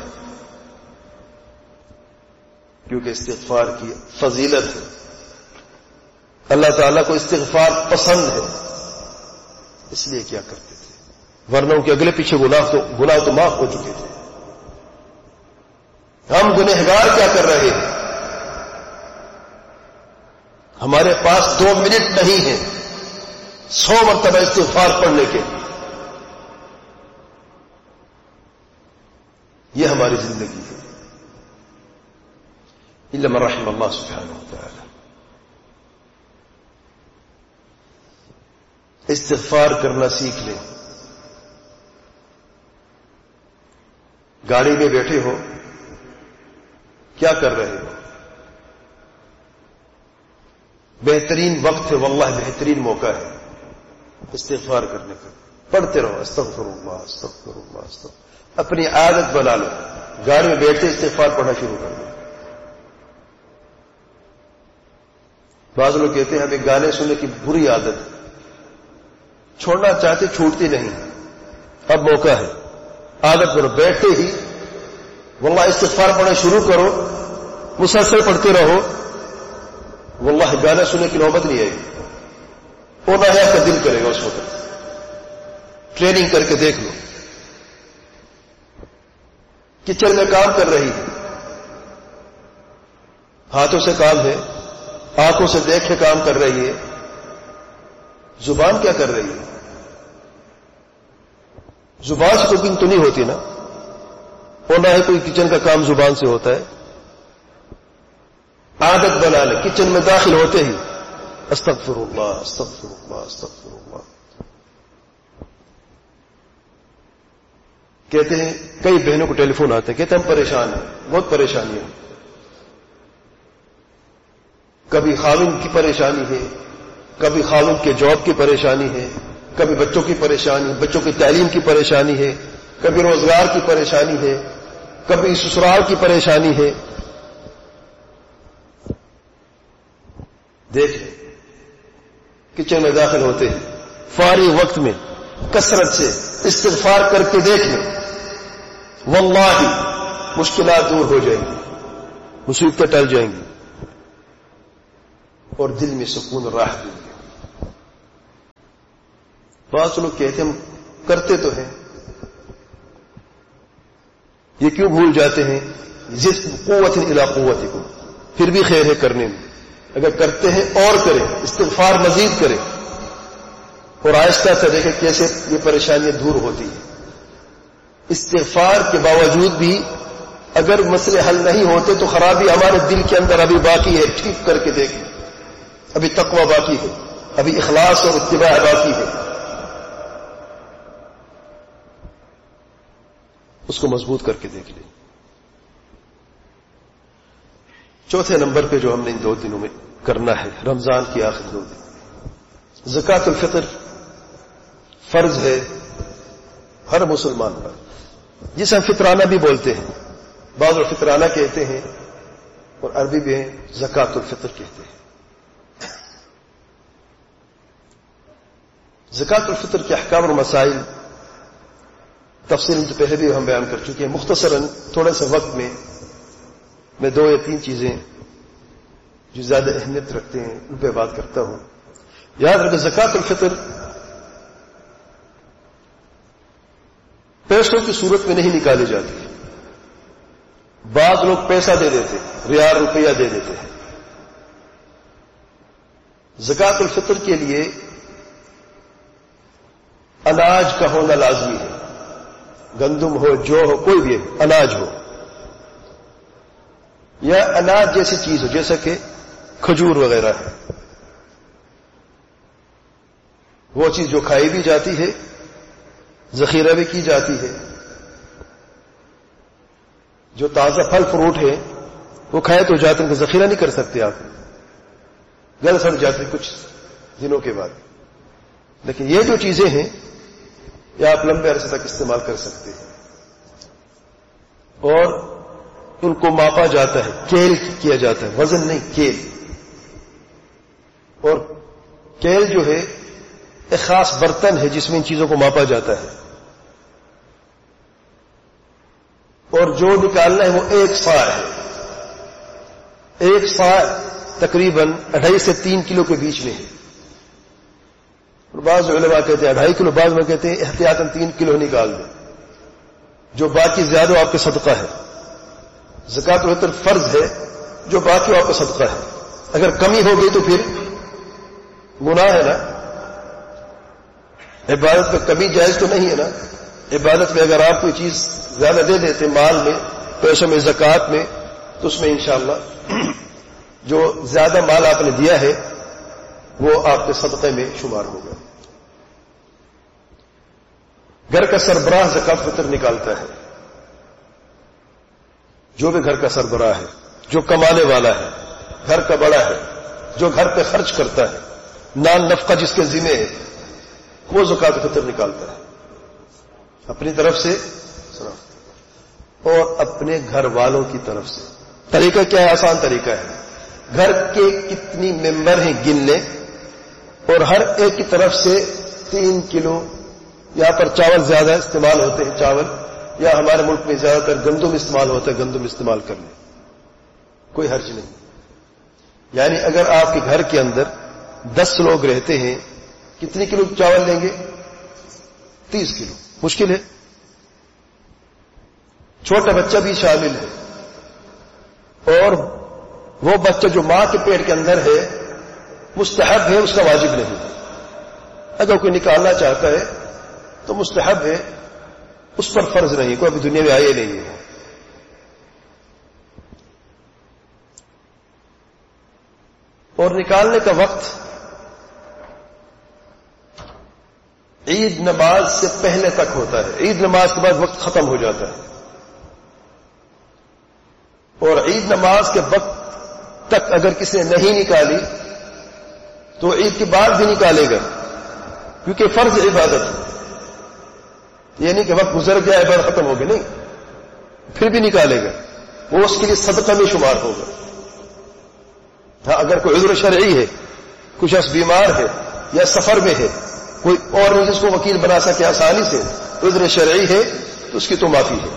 کیونکہ استغفار کی فضیلت ہے. اللہ تعالیٰ کو استغفار پسند ہے، اس لیے کیا کرتے تھے. ورنہ کے اگلے پیچھے گناہ تو گناہ تو معاف ہو چکے تھے. ہم گنہگار کیا کر رہے ہیں؟ ہمارے پاس دو منٹ نہیں ہے سو مرتبہ استغفار پڑھنے کے. یہ ہماری زندگی ہے. الا من رحم اللہ سبحانہ وتعالی. استغفار کرنا سیکھ لیں. گاڑی میں بیٹھے ہو، کیا کر رہے ہو؟ بہترین وقت ہے واللہ، بہترین موقع ہے استغفار کرنے کا. پڑھتے رہو استغفر اللہ استغفر اللہ استغفر. اپنی عادت بنا لو، گاڑی میں بیٹھے استغفار پڑھنا شروع کر دو. بعض لوگ کہتے ہیں ہمیں گانے سننے کی بری عادت ہے، چھوڑنا چاہتے چھوٹتی نہیں. اب موقع ہے، عادت بنو. بیٹھتے ہی واللہ استغفار پڑھنا شروع کرو، مسلسل پڑھتے رہو، واللہ گانا سننے کی نوبت نہیں آئے گی. اور نہ آپ کا دل کرے گا اس وقت. ٹریننگ کر کے دیکھ لو. کچن میں کام کر رہی ہے، ہاتھوں سے کام ہے، آنکھوں سے دیکھ کے کام کر رہی ہے، زبان کیا کر رہی ہے؟ زبان سے کوکنگ تو نہیں ہوتی نا، اور نہ ہی کوئی کچن کا کام زبان سے ہوتا ہے. عادت بنا لے، کچن میں داخل ہوتے ہی استغفر اللہ استغفر اللہ استغفر اللہ. کہتے ہیں کئی بہنوں کو ٹیلی فون آتے ہیں، کہتے ہیں ہم پریشان ہیں، بہت پریشانی ہے. کبھی خاوند کی پریشانی ہے، کبھی خاوند کے جاب کی پریشانی ہے، کبھی بچوں کی پریشانی، بچوں کی تعلیم کی پریشانی ہے، کبھی روزگار کی پریشانی ہے، کبھی سسرال کی پریشانی ہے. دیکھ لیں کچن میں داخل ہوتے ہیں، فارغ وقت میں کثرت سے استغفار کر کے دیکھ لیں، واللہ مشکلات دور ہو جائیں گی، مصیبتیں ٹل جائیں گی. اور دل میں سکون اور راحت ملے. بعض لوگ کہتے ہیں ہم کرتے تو ہیں, یہ کیوں بھول جاتے ہیں؟ زد قوت الی قوتکم, پھر بھی خیر ہے کرنے میں. اگر کرتے ہیں اور کریں, استغفار مزید کریں, اور آہستہ سے دیکھیں کیسے یہ پریشانیاں دور ہوتی ہیں. استغفار کے باوجود بھی اگر مسئلے حل نہیں ہوتے تو خرابی ہمارے دل کے اندر ابھی باقی ہے. ٹھیک کر کے دیکھیں, ابھی تقوی باقی ہے, ابھی اخلاص اور اتباع باقی ہے. اس کو مضبوط کر کے دیکھ لیں. چوتھے نمبر پہ جو ہم نے ان دو دنوں میں کرنا ہے, رمضان کی آخر دو دن, زکوٰۃ الفطر فرض ہے ہر مسلمان پر, جسے ہم فطرانہ بھی بولتے ہیں. بعض لوگ فطرانہ کہتے ہیں اور عربی میں زکوٰۃ الفطر کہتے ہیں. زکوٰۃ الفطر کے احکام اور مسائل تفصیل تو پہلے بھی ہم بیان کر چکے ہیں. مختصراً تھوڑے سے وقت میں میں دو یا تین چیزیں جو زیادہ اہمیت رکھتے ہیں ان پہ بات کرتا ہوں. یاد رکھیں, زکوٰۃ الفطر پیسوں کی صورت میں نہیں نکالی جاتی. بعض لوگ پیسہ دے دیتے, ریال روپیہ دے دیتے ہیں. زکوٰۃ الفطر کے لیے اناج کا ہونا لازمی ہے. گندم ہو, جو ہو, کوئی بھی اناج ہو, یا اناج جیسی چیز ہو جیسا کہ کھجور وغیرہ ہے. وہ چیز جو کھائی بھی جاتی ہے, ذخیرہ بھی کی جاتی ہے. جو تازہ پھل فروٹ ہے وہ کھائے تو جاتے ہیں کہ ذخیرہ نہیں کر سکتے آپ, گل سڑ جاتے کچھ دنوں کے بعد. لیکن یہ جو چیزیں ہیں یہ آپ لمبے عرصے تک استعمال کر سکتے ہیں, اور ان کو ماپا جاتا ہے, کیل کیا جاتا ہے, وزن نہیں کیل. اور کیل جو ہے ایک خاص برتن ہے جس میں ان چیزوں کو ماپا جاتا ہے, اور جو نکالنا ہے وہ ایک صاع ہے. ایک صاع تقریباً اڑھائی سے تین کلو کے بیچ میں ہے. اور بعض علماء کہتے ہیں اڑھائی کلو, بعض میں کہتے ہیں احتیاطاً تین کلو نکال دیں, جو باقی زیادہ آپ کے صدقہ ہے. زکوٰۃ الفطر فرض ہے, جو باقی آپ کا صدقہ ہے. اگر کمی ہو گئی تو پھر گناہ ہے نا. عبادت میں کمی جائز تو نہیں ہے نا. عبادت میں اگر آپ کوئی چیز زیادہ دے دیتے مال میں, پیسوں میں, زکوٰۃ میں, تو اس میں انشاءاللہ جو زیادہ مال آپ نے دیا ہے وہ آپ کے صدقے میں شمار ہوگا. گھر کا سربراہ زکوٰۃ الفطر نکالتا ہے. جو بھی گھر کا سربراہ ہے, جو کمانے والا ہے, گھر کا بڑا ہے, جو گھر پہ خرچ کرتا ہے, نان نفقہ جس کے ذمہ ہے, وہ زکوٰۃ الفطر نکالتا ہے اپنی طرف سے اور اپنے گھر والوں کی طرف سے. طریقہ کیا ہے؟ آسان طریقہ ہے. گھر کے کتنی ممبر ہیں گن لیں, اور ہر ایک کی طرف سے تین کلو, یہاں پر چاول زیادہ استعمال ہوتے ہیں, چاول, یا ہمارے ملک میں زیادہ تر گندم استعمال ہوتا ہے, گندم استعمال کر لیں, کوئی حرج نہیں. یعنی اگر آپ کے گھر کے اندر دس لوگ رہتے ہیں, کتنی کلو چاول لیں گے؟ تیس کلو. مشکل ہے. چھوٹا بچہ بھی شامل ہے, اور وہ بچہ جو ماں کے پیٹ کے اندر ہے مستحب ہے, اس کا واجب نہیں. اگر کوئی نکالنا چاہتا ہے تو مستحب ہے, اس پر فرض نہیں, کوئی ابھی دنیا میں آئے نہیں ہے. اور نکالنے کا وقت عید نماز سے پہلے تک ہوتا ہے. عید نماز کے بعد وقت ختم ہو جاتا ہے, اور عید نماز کے وقت تک اگر کسی نے نہیں نکالی تو عید کے بعد بھی نکالے گا, کیونکہ فرض عبادت ہے. یہ نہیں کہ وقت گزر گیا, عبادت ختم ہو گئی, نہیں, پھر بھی نکالے گا, وہ اس کے لیے صدقہ میں شمار ہوگا. ہاں اگر کوئی عذر شرعی ہے, کچھ شخص بیمار ہے یا سفر میں ہے, کوئی اور نہیں جس کو وکیل بنا سکے آسانی سے, عذر شرعی ہے تو اس کی تو معافی ہے.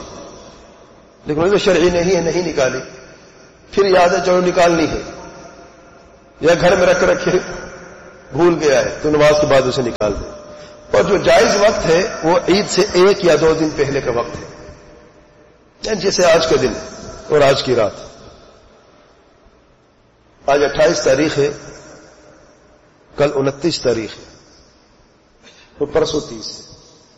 لیکن عذر شرعی نہیں ہے, نہیں نکالی, پھر یاد ہے چلو نکالنی ہے, یا گھر میں رکھ رکھے بھول گیا ہے تو نماز کے بعد اسے نکال دے. اور جو جائز وقت ہے وہ عید سے ایک یا دو دن پہلے کا وقت ہے، جیسے آج کا دن اور آج کی رات. آج اٹھائیس تاریخ ہے، کل انتیس تاریخ ہے، تو پرسوں تیس ہے.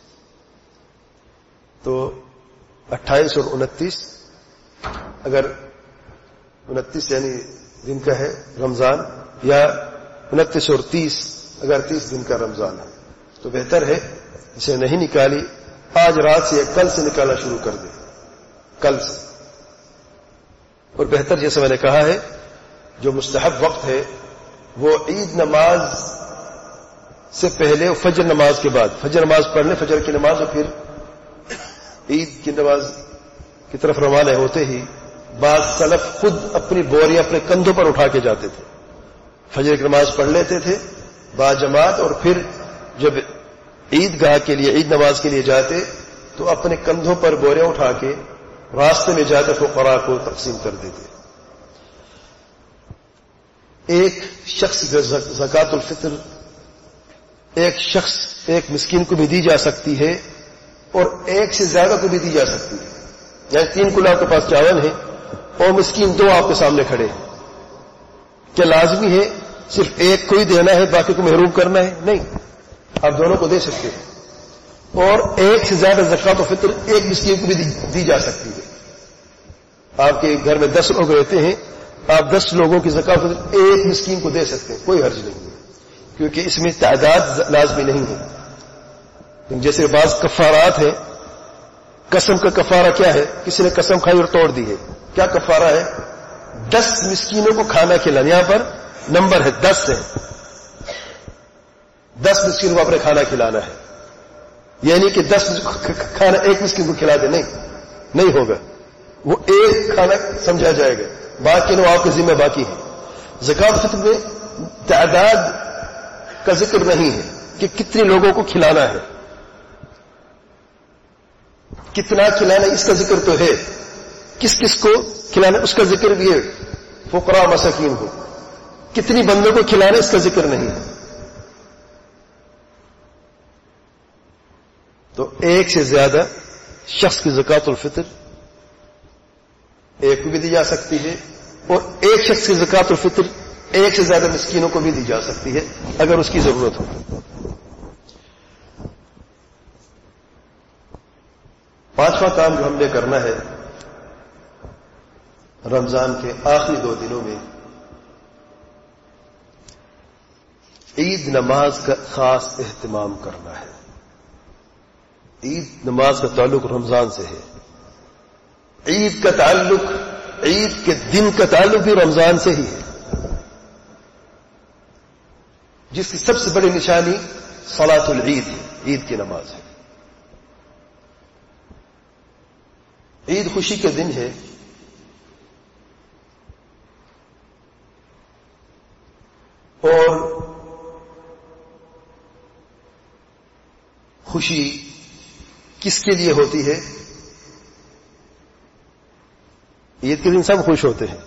تو اٹھائیس اور انتیس، اگر انتیس یعنی دن کا ہے رمضان، یا انتیس اور تیس اگر تیس دن کا رمضان ہے، تو بہتر ہے اسے نہیں نکالی آج رات سے یا کل سے نکالنا شروع کر دے، کل سے. اور بہتر جیسے میں نے کہا ہے جو مستحب وقت ہے وہ عید نماز سے پہلے اور فجر نماز کے بعد. فجر نماز پڑھ لیں، فجر کی نماز، اور پھر عید کی نماز کی طرف روانہ ہوتے ہی بعض سلف خود اپنی بوریاں اپنے کندھوں پر اٹھا کے جاتے تھے، فجر کی نماز پڑھ لیتے تھے با جماعت، اور پھر جب عید گاہ کے لیے عید نماز کے لیے جاتے تو اپنے کندھوں پر بوریاں اٹھا کے راستے میں جاتے فقراء کو تقسیم کر دیتے. ایک شخص زکوٰۃ الفطر ایک شخص ایک مسکین کو بھی دی جا سکتی ہے اور ایک سے زیادہ کو بھی دی جا سکتی ہے. یعنی تین کلو آپ کے پاس چاول ہے اور مسکین دو آپ کے سامنے کھڑے ہیں، کیا لازمی ہے صرف ایک کو ہی دینا ہے باقی کو محروم کرنا ہے؟ نہیں، آپ دونوں کو دے سکتے ہیں. اور ایک سے زیادہ زکوٰۃ الفطر ایک مسکین کو بھی دی جا سکتی ہے. آپ کے گھر میں دس لوگ رہتے ہیں، آپ دس لوگوں کی زکوٰۃ الفطر ایک مسکین کو دے سکتے ہیں، کوئی حرج نہیں ہے، کیونکہ اس میں تعداد لازمی نہیں ہے. جیسے بعض کفارات ہیں، قسم کا کفارہ کیا ہے؟ کسی نے قسم کھائی اور توڑ دی ہے، کیا کفارہ ہے؟ دس مسکینوں کو کھانا کھلانا. یہاں پر نمبر ہے، دس ہے، دس مسکینوں کو اپنے کھانا کھلانا ہے. یعنی کہ دس کھانا ایک مسکین کو کھلا دے، نہیں نہیں ہوگا، وہ ایک کھانا سمجھا جائے گا، باقی لوگ آپ کے ذمہ باقی ہیں. زکوٰۃ الفطر میں تعداد کا ذکر نہیں ہے کہ کتنے لوگوں کو کھلانا ہے، کتنا کھلانا اس کا ذکر تو ہے، کس کس کو کھلانا اس کا ذکر بھی ہے، فقراء مساکین کو. کتنی بندوں کو کھلانا اس کا ذکر نہیں ہے. تو ایک سے زیادہ شخص کی زکوٰۃ الفطر ایک کو بھی دی جا سکتی ہے، اور ایک شخص کی زکوٰۃ الفطر ایک سے زیادہ مسکینوں کو بھی دی جا سکتی ہے اگر اس کی ضرورت ہو. پانچواں کام جو ہم نے کرنا ہے رمضان کے آخری دو دنوں میں، عید نماز کا خاص اہتمام کرنا ہے. عید نماز کا تعلق رمضان سے ہے، عید کا تعلق عید کے دن کا تعلق بھی رمضان سے ہی ہے، جس کی سب سے بڑی نشانی صلاۃ العید ہے، عید کی نماز ہے. عید خوشی کے دن ہے، اور خوشی کس کے لیے ہوتی ہے؟ عید کے دن سب خوش ہوتے ہیں،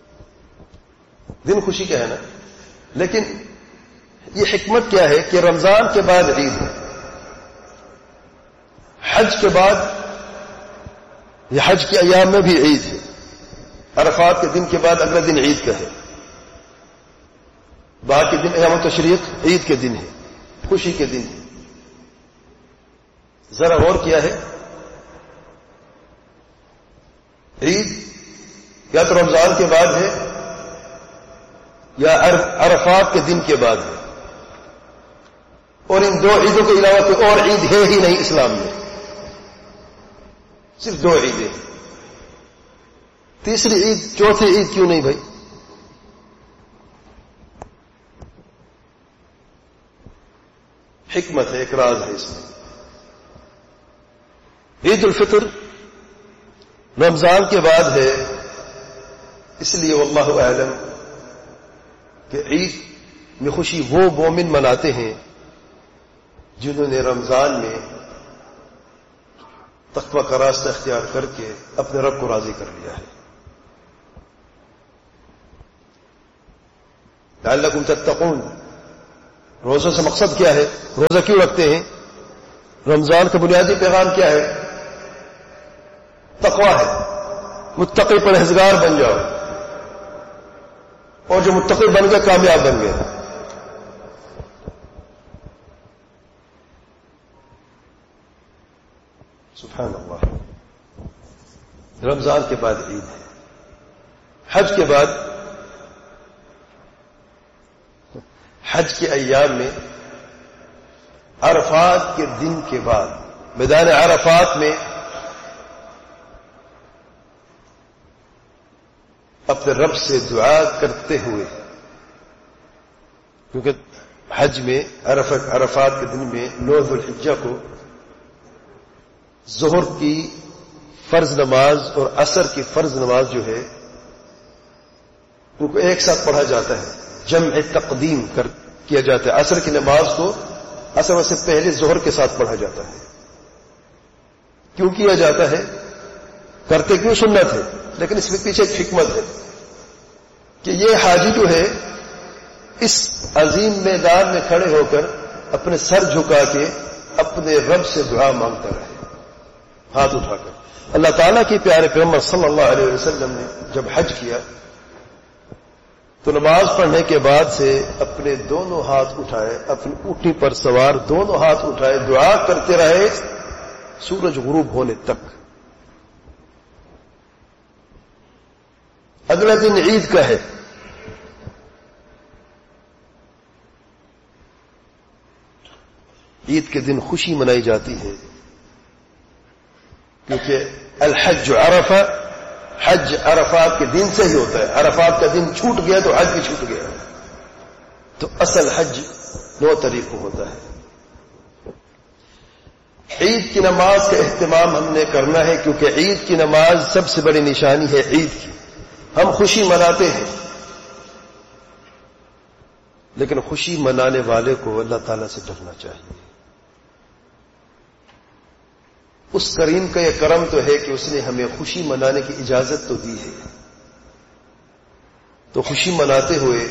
دن خوشی کا ہے نا، لیکن یہ حکمت کیا ہے کہ رمضان کے بعد عید ہے، حج کے بعد یہ حج کے ایام میں بھی عید ہے، عرفات کے دن کے بعد اگلا دن عید کا ہے، باقی دن ایام التشریق عید کے دن ہے، خوشی کے دن ہے. ذرا غور کیا ہے، عید یا تو رمضان کے بعد ہے یا عرفات کے دن کے بعد ہے، اور ان دو عیدوں کے علاوہ کوئی اور عید ہے ہی نہیں اسلام میں، صرف دو عیدیں. تیسری عید چوتھی عید کیوں نہیں بھائی؟ حکمت ہے، ایک راز ہے اس میں. عید الفطر رمضان کے بعد ہے، اس لیے واللہ اعلم کہ عید میں خوشی وہ مومن مناتے ہیں جنہوں نے رمضان میں تقوی کا راستہ اختیار کر کے اپنے رب کو راضی کر لیا ہے. لعلکم تتقون. روزوں سے مقصد کیا ہے؟ روزہ کیوں رکھتے ہیں؟ رمضان کا بنیادی پیغام کیا ہے؟ تقویٰ ہے. متقی پرہیزگار بن جاؤ، اور جو متقی بن گئے کامیاب بن گئے. سبحان اللہ. رمضان کے بعد عید ہے، حج کے بعد، حج کے ایام میں عرفات کے دن کے بعد میدان عرفات میں اپنے رب سے دعا کرتے ہوئے، کیونکہ حج میں عرفات کے دن میں نو ذو الحجہ کو ظہر کی فرض نماز اور عصر کی فرض نماز جو ہے ان کو ایک ساتھ پڑھا جاتا ہے، جمع تقدیم کر کیا جاتا ہے. عصر کی نماز کو عصر سے پہلے ظہر کے ساتھ پڑھا جاتا ہے. کیوں کیا جاتا ہے؟ کرتے کیوں سنت ہے، لیکن اس میں پیچھے ایک حکمت ہے کہ یہ حاجی جو ہے اس عظیم میدان میں کھڑے ہو کر اپنے سر جھکا کے اپنے رب سے دعا مانگتا رہے ہاتھ اٹھا کر. اللہ تعالیٰ کے پیارے پیغمبر صلی اللہ علیہ وسلم نے جب حج کیا تو نماز پڑھنے کے بعد سے اپنے دونوں ہاتھ اٹھائے، اپنی اونٹی پر سوار دونوں ہاتھ اٹھائے، دعا کرتے رہے سورج غروب ہونے تک. اگلا دن عید کا ہے. عید کے دن خوشی منائی جاتی ہے، کیونکہ الحج عرفہ، حج عرفات کے دن سے ہی ہوتا ہے. عرفات کا دن چھوٹ گیا تو حج بھی چھوٹ گیا. تو اصل حج نو تاریخ کو ہوتا ہے. عید کی نماز کا اہتمام ہم نے کرنا ہے، کیونکہ عید کی نماز سب سے بڑی نشانی ہے عید کی. ہم خوشی مناتے ہیں، لیکن خوشی منانے والے کو اللہ تعالیٰ سے ڈرنا چاہیے. اس کریم کا یہ کرم تو ہے کہ اس نے ہمیں خوشی منانے کی اجازت تو دی ہے. تو خوشی مناتے ہوئے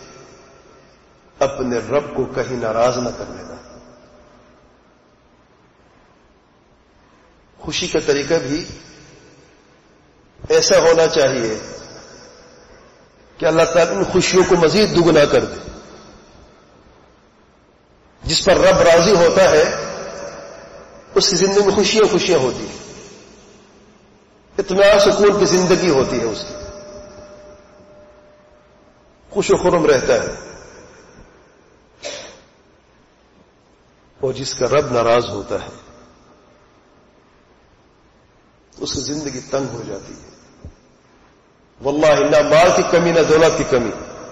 اپنے رب کو کہیں ناراض نہ کر لینا. خوشی کا طریقہ بھی ایسا ہونا چاہیے کہ اللہ تعالیٰ ان خوشیوں کو مزید دگنا کر دے. جس پر رب راضی ہوتا ہے اس کی زندگی میں خوشیاں خوشیاں ہوتی ہیں، اطمینان سکون کی زندگی ہوتی ہے، اس کی خوش و خرم رہتا ہے. اور جس کا رب ناراض ہوتا ہے اس کی زندگی تنگ ہو جاتی ہے. واللہ نہ مال کی کمی نہ دولت کی کمی،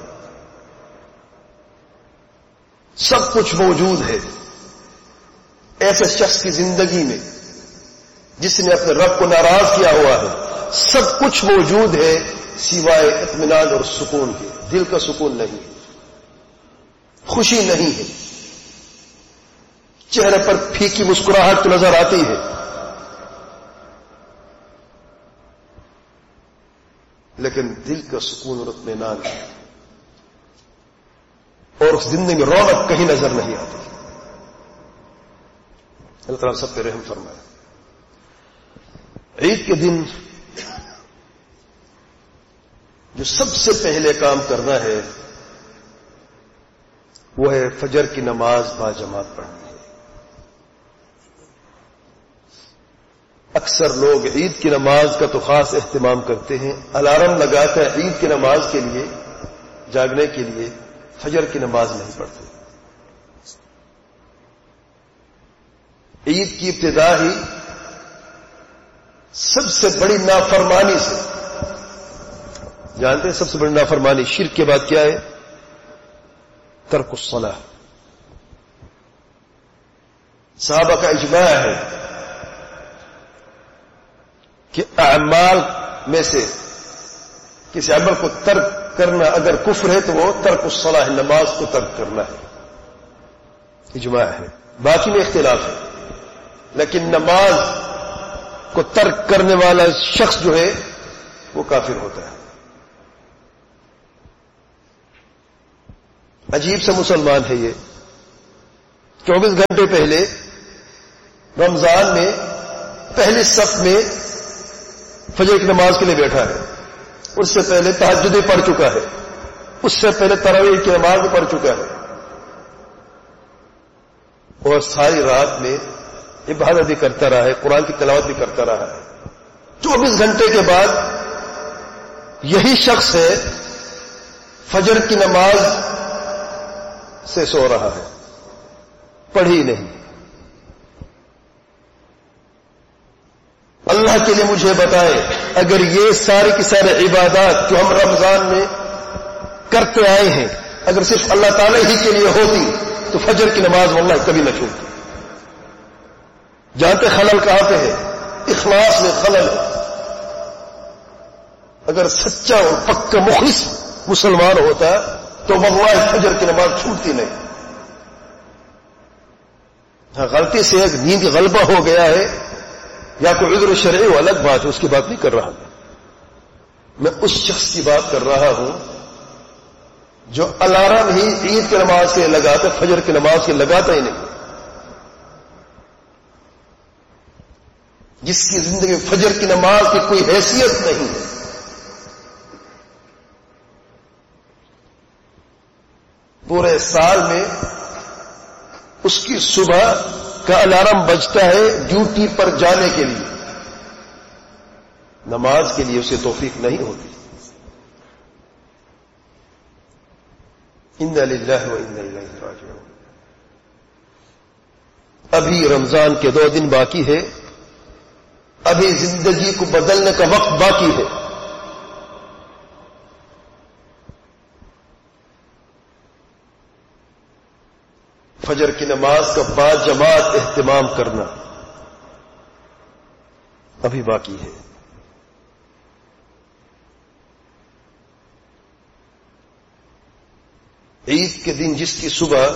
سب کچھ موجود ہے ایسے شخص کی زندگی میں جس نے اپنے رب کو ناراض کیا ہوا ہے. سب کچھ موجود ہے سوائے اطمینان اور سکون کے. دل کا سکون نہیں ہے، خوشی نہیں ہے، چہرے پر پھیکی مسکراہٹ تو نظر آتی ہے، لیکن دل کا سکون اور اطمینان ہے، اور اس زندگی میں رونق کہیں نظر نہیں آتی. اللہ تعالیٰ سب پہ رحم فرمائے. عید کے دن جو سب سے پہلے کام کرنا ہے وہ ہے فجر کی نماز با جماعت پڑھنی ہے. اکثر لوگ عید کی نماز کا تو خاص اہتمام کرتے ہیں، الارم لگاتے ہیں عید کی نماز کے لیے، جاگنے کے لیے، فجر کی نماز نہیں پڑھتے. عید کی ابتدا ہی سب سے بڑی نافرمانی سے، جانتے ہیں سب سے بڑی نافرمانی شرک کے بعد کیا ہے؟ ترک الصلاۃ. صحابہ کا اجماع ہے کہ اعمال میں سے کسی عمل کو ترک کرنا اگر کفر ہے تو وہ ترک الصلاۃ، نماز کو ترک کرنا ہے. اجماع ہے، باقی میں اختلاف ہے، لیکن نماز کو ترک کرنے والا شخص جو ہے وہ کافر ہوتا ہے. عجیب سا مسلمان ہے یہ. چوبیس گھنٹے پہلے رمضان میں پہلی صف میں فجر کی نماز کے لیے بیٹھا ہے. اس سے پہلے تہجد پڑھ چکا ہے. اس سے پہلے تراویح کی نماز بھی پڑھ چکا ہے. اور ساری رات میں عبادت بھی کرتا رہا ہے, قرآن کی تلاوت بھی کرتا رہا ہے. چوبیس گھنٹے کے بعد یہی شخص ہے فجر کی نماز سے سو رہا ہے, پڑھی نہیں. اللہ کے لیے مجھے بتائیں, اگر یہ ساری کی ساری عبادات جو ہم رمضان میں کرتے آئے ہیں اگر صرف اللہ تعالی ہی کے لیے ہوتی تو فجر کی نماز واللہ کبھی نہ چھوٹتی. جانتے خلل کہاں پہ ہے؟ اخلاص میں خلل ہے. اگر سچا اور پکا مخلص مسلمان ہوتا تو واللہ فجر کی نماز چھوٹتی نہیں. ہاں غلطی سے ایک نیند غلبہ ہو گیا ہے یا کوئی عذر شرعی وہ الگ بات ہے, اس کی بات نہیں کر رہا میں. میں اس شخص کی بات کر رہا ہوں جو الارم ہی عید کی نماز کے لگاتا, فجر کی نماز کے لگاتا ہی نہیں. جس کی زندگی میں فجر کی نماز کی کوئی حیثیت نہیں ہے. پورے سال میں اس کی صبح کا الارم بجتا ہے ڈیوٹی پر جانے کے لیے, نماز کے لیے اسے توفیق نہیں ہوتی. انا للہ و انا الیہ راجعون. ابھی رمضان کے دو دن باقی ہے, ابھی زندگی کو بدلنے کا وقت باقی ہے. فجر کی نماز کا با جماعت اہتمام کرنا ابھی باقی ہے. عید کے دن جس کی صبح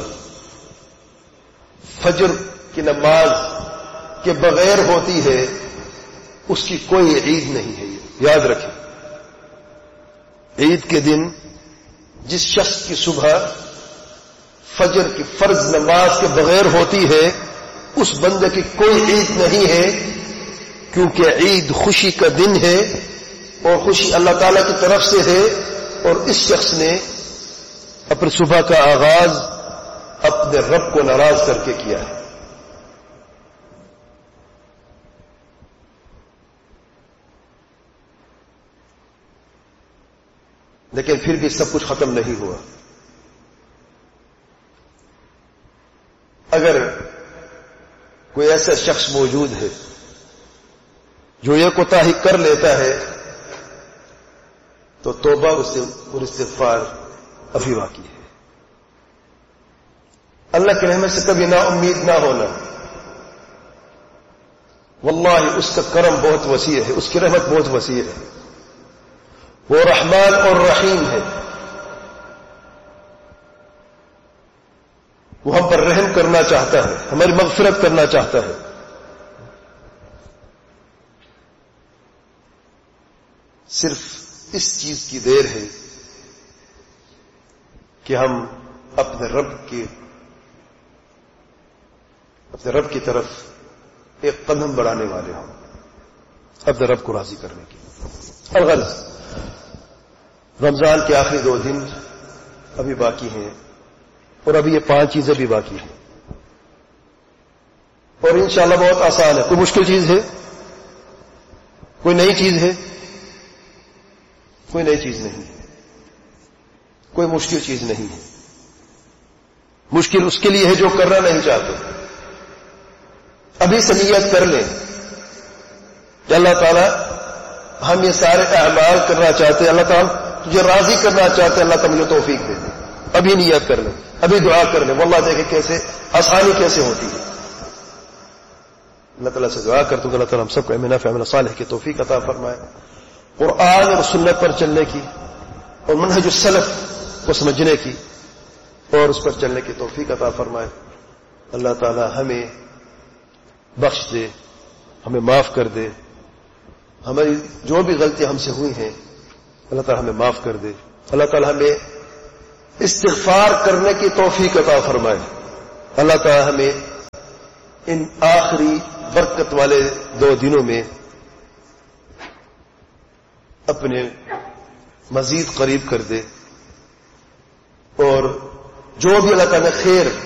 فجر کی نماز کے بغیر ہوتی ہے اس کی کوئی عید نہیں ہے. یاد رکھیں, عید کے دن جس شخص کی صبح فجر کی فرض نماز کے بغیر ہوتی ہے اس بندے کی کوئی عید نہیں ہے, کیونکہ عید خوشی کا دن ہے اور خوشی اللہ تعالی کی طرف سے ہے, اور اس شخص نے اپنی صبح کا آغاز اپنے رب کو ناراض کر کے کیا ہے. لیکن پھر بھی سب کچھ ختم نہیں ہوا. اگر کوئی ایسا شخص موجود ہے جو یہ کوتاہی کر لیتا ہے تو توبہ اور استغفار ابھی باقی ہے. اللہ کی رحمت سے کبھی نا امید نہ ہونا. واللہ اس کا کرم بہت وسیع ہے, اس کی رحمت بہت وسیع ہے. وہ رحمان اور رحیم ہے, وہ ہم پر رحم کرنا چاہتا ہے, ہماری مغفرت کرنا چاہتا ہے. صرف اس چیز کی دیر ہے کہ ہم اپنے رب کی اپنے رب کی طرف ایک قدم بڑھانے والے ہوں, اپنے رب کو راضی کرنے کی. الغرض رمضان کے آخری دو دن ابھی باقی ہیں, اور ابھی یہ پانچ چیزیں بھی باقی ہیں, اور انشاءاللہ بہت آسان ہے. کوئی مشکل چیز ہے؟ کوئی نئی چیز ہے؟ کوئی نئی چیز نہیں ہے, کوئی مشکل چیز نہیں ہے. مشکل اس کے لیے ہے جو کرنا نہیں چاہتے. ابھی سے نیت کر لیں کہ اللہ تعالیٰ ہم یہ سارے اعمال کرنا چاہتے ہیں, اللہ تعالیٰ تجھے راضی کرنا چاہتے ہیں, اللہ تعالیٰ مجھے توفیق دے دے. ابھی نیت کر لیں, ابھی دعا کر لیں. واللہ دیکھیں کیسے آسانی کیسے ہوتی ہے. اللہ تعالیٰ سے دعا کرتا ہوں کہ اللہ تعالیٰ ہم سب کو علم نافع عمل صالح کی توفیق عطا فرمائے, قرآن اور سنت پر چلنے کی اور منہج السلف کو سمجھنے کی اور اس پر چلنے کی توفیق عطا فرمائے. اللہ تعالیٰ ہمیں بخش دے, ہمیں معاف کر دے. ہماری جو بھی غلطیاں ہم سے ہوئی ہیں اللہ تعالیٰ ہمیں معاف کر دے. اللہ تعالیٰ ہمیں استغفار کرنے کی توفیق عطا فرمائے. اللہ تعالی ہمیں ان آخری برکت والے دو دنوں میں اپنے مزید قریب کر دے، اور جو بھی اللہ تعالی نے خیر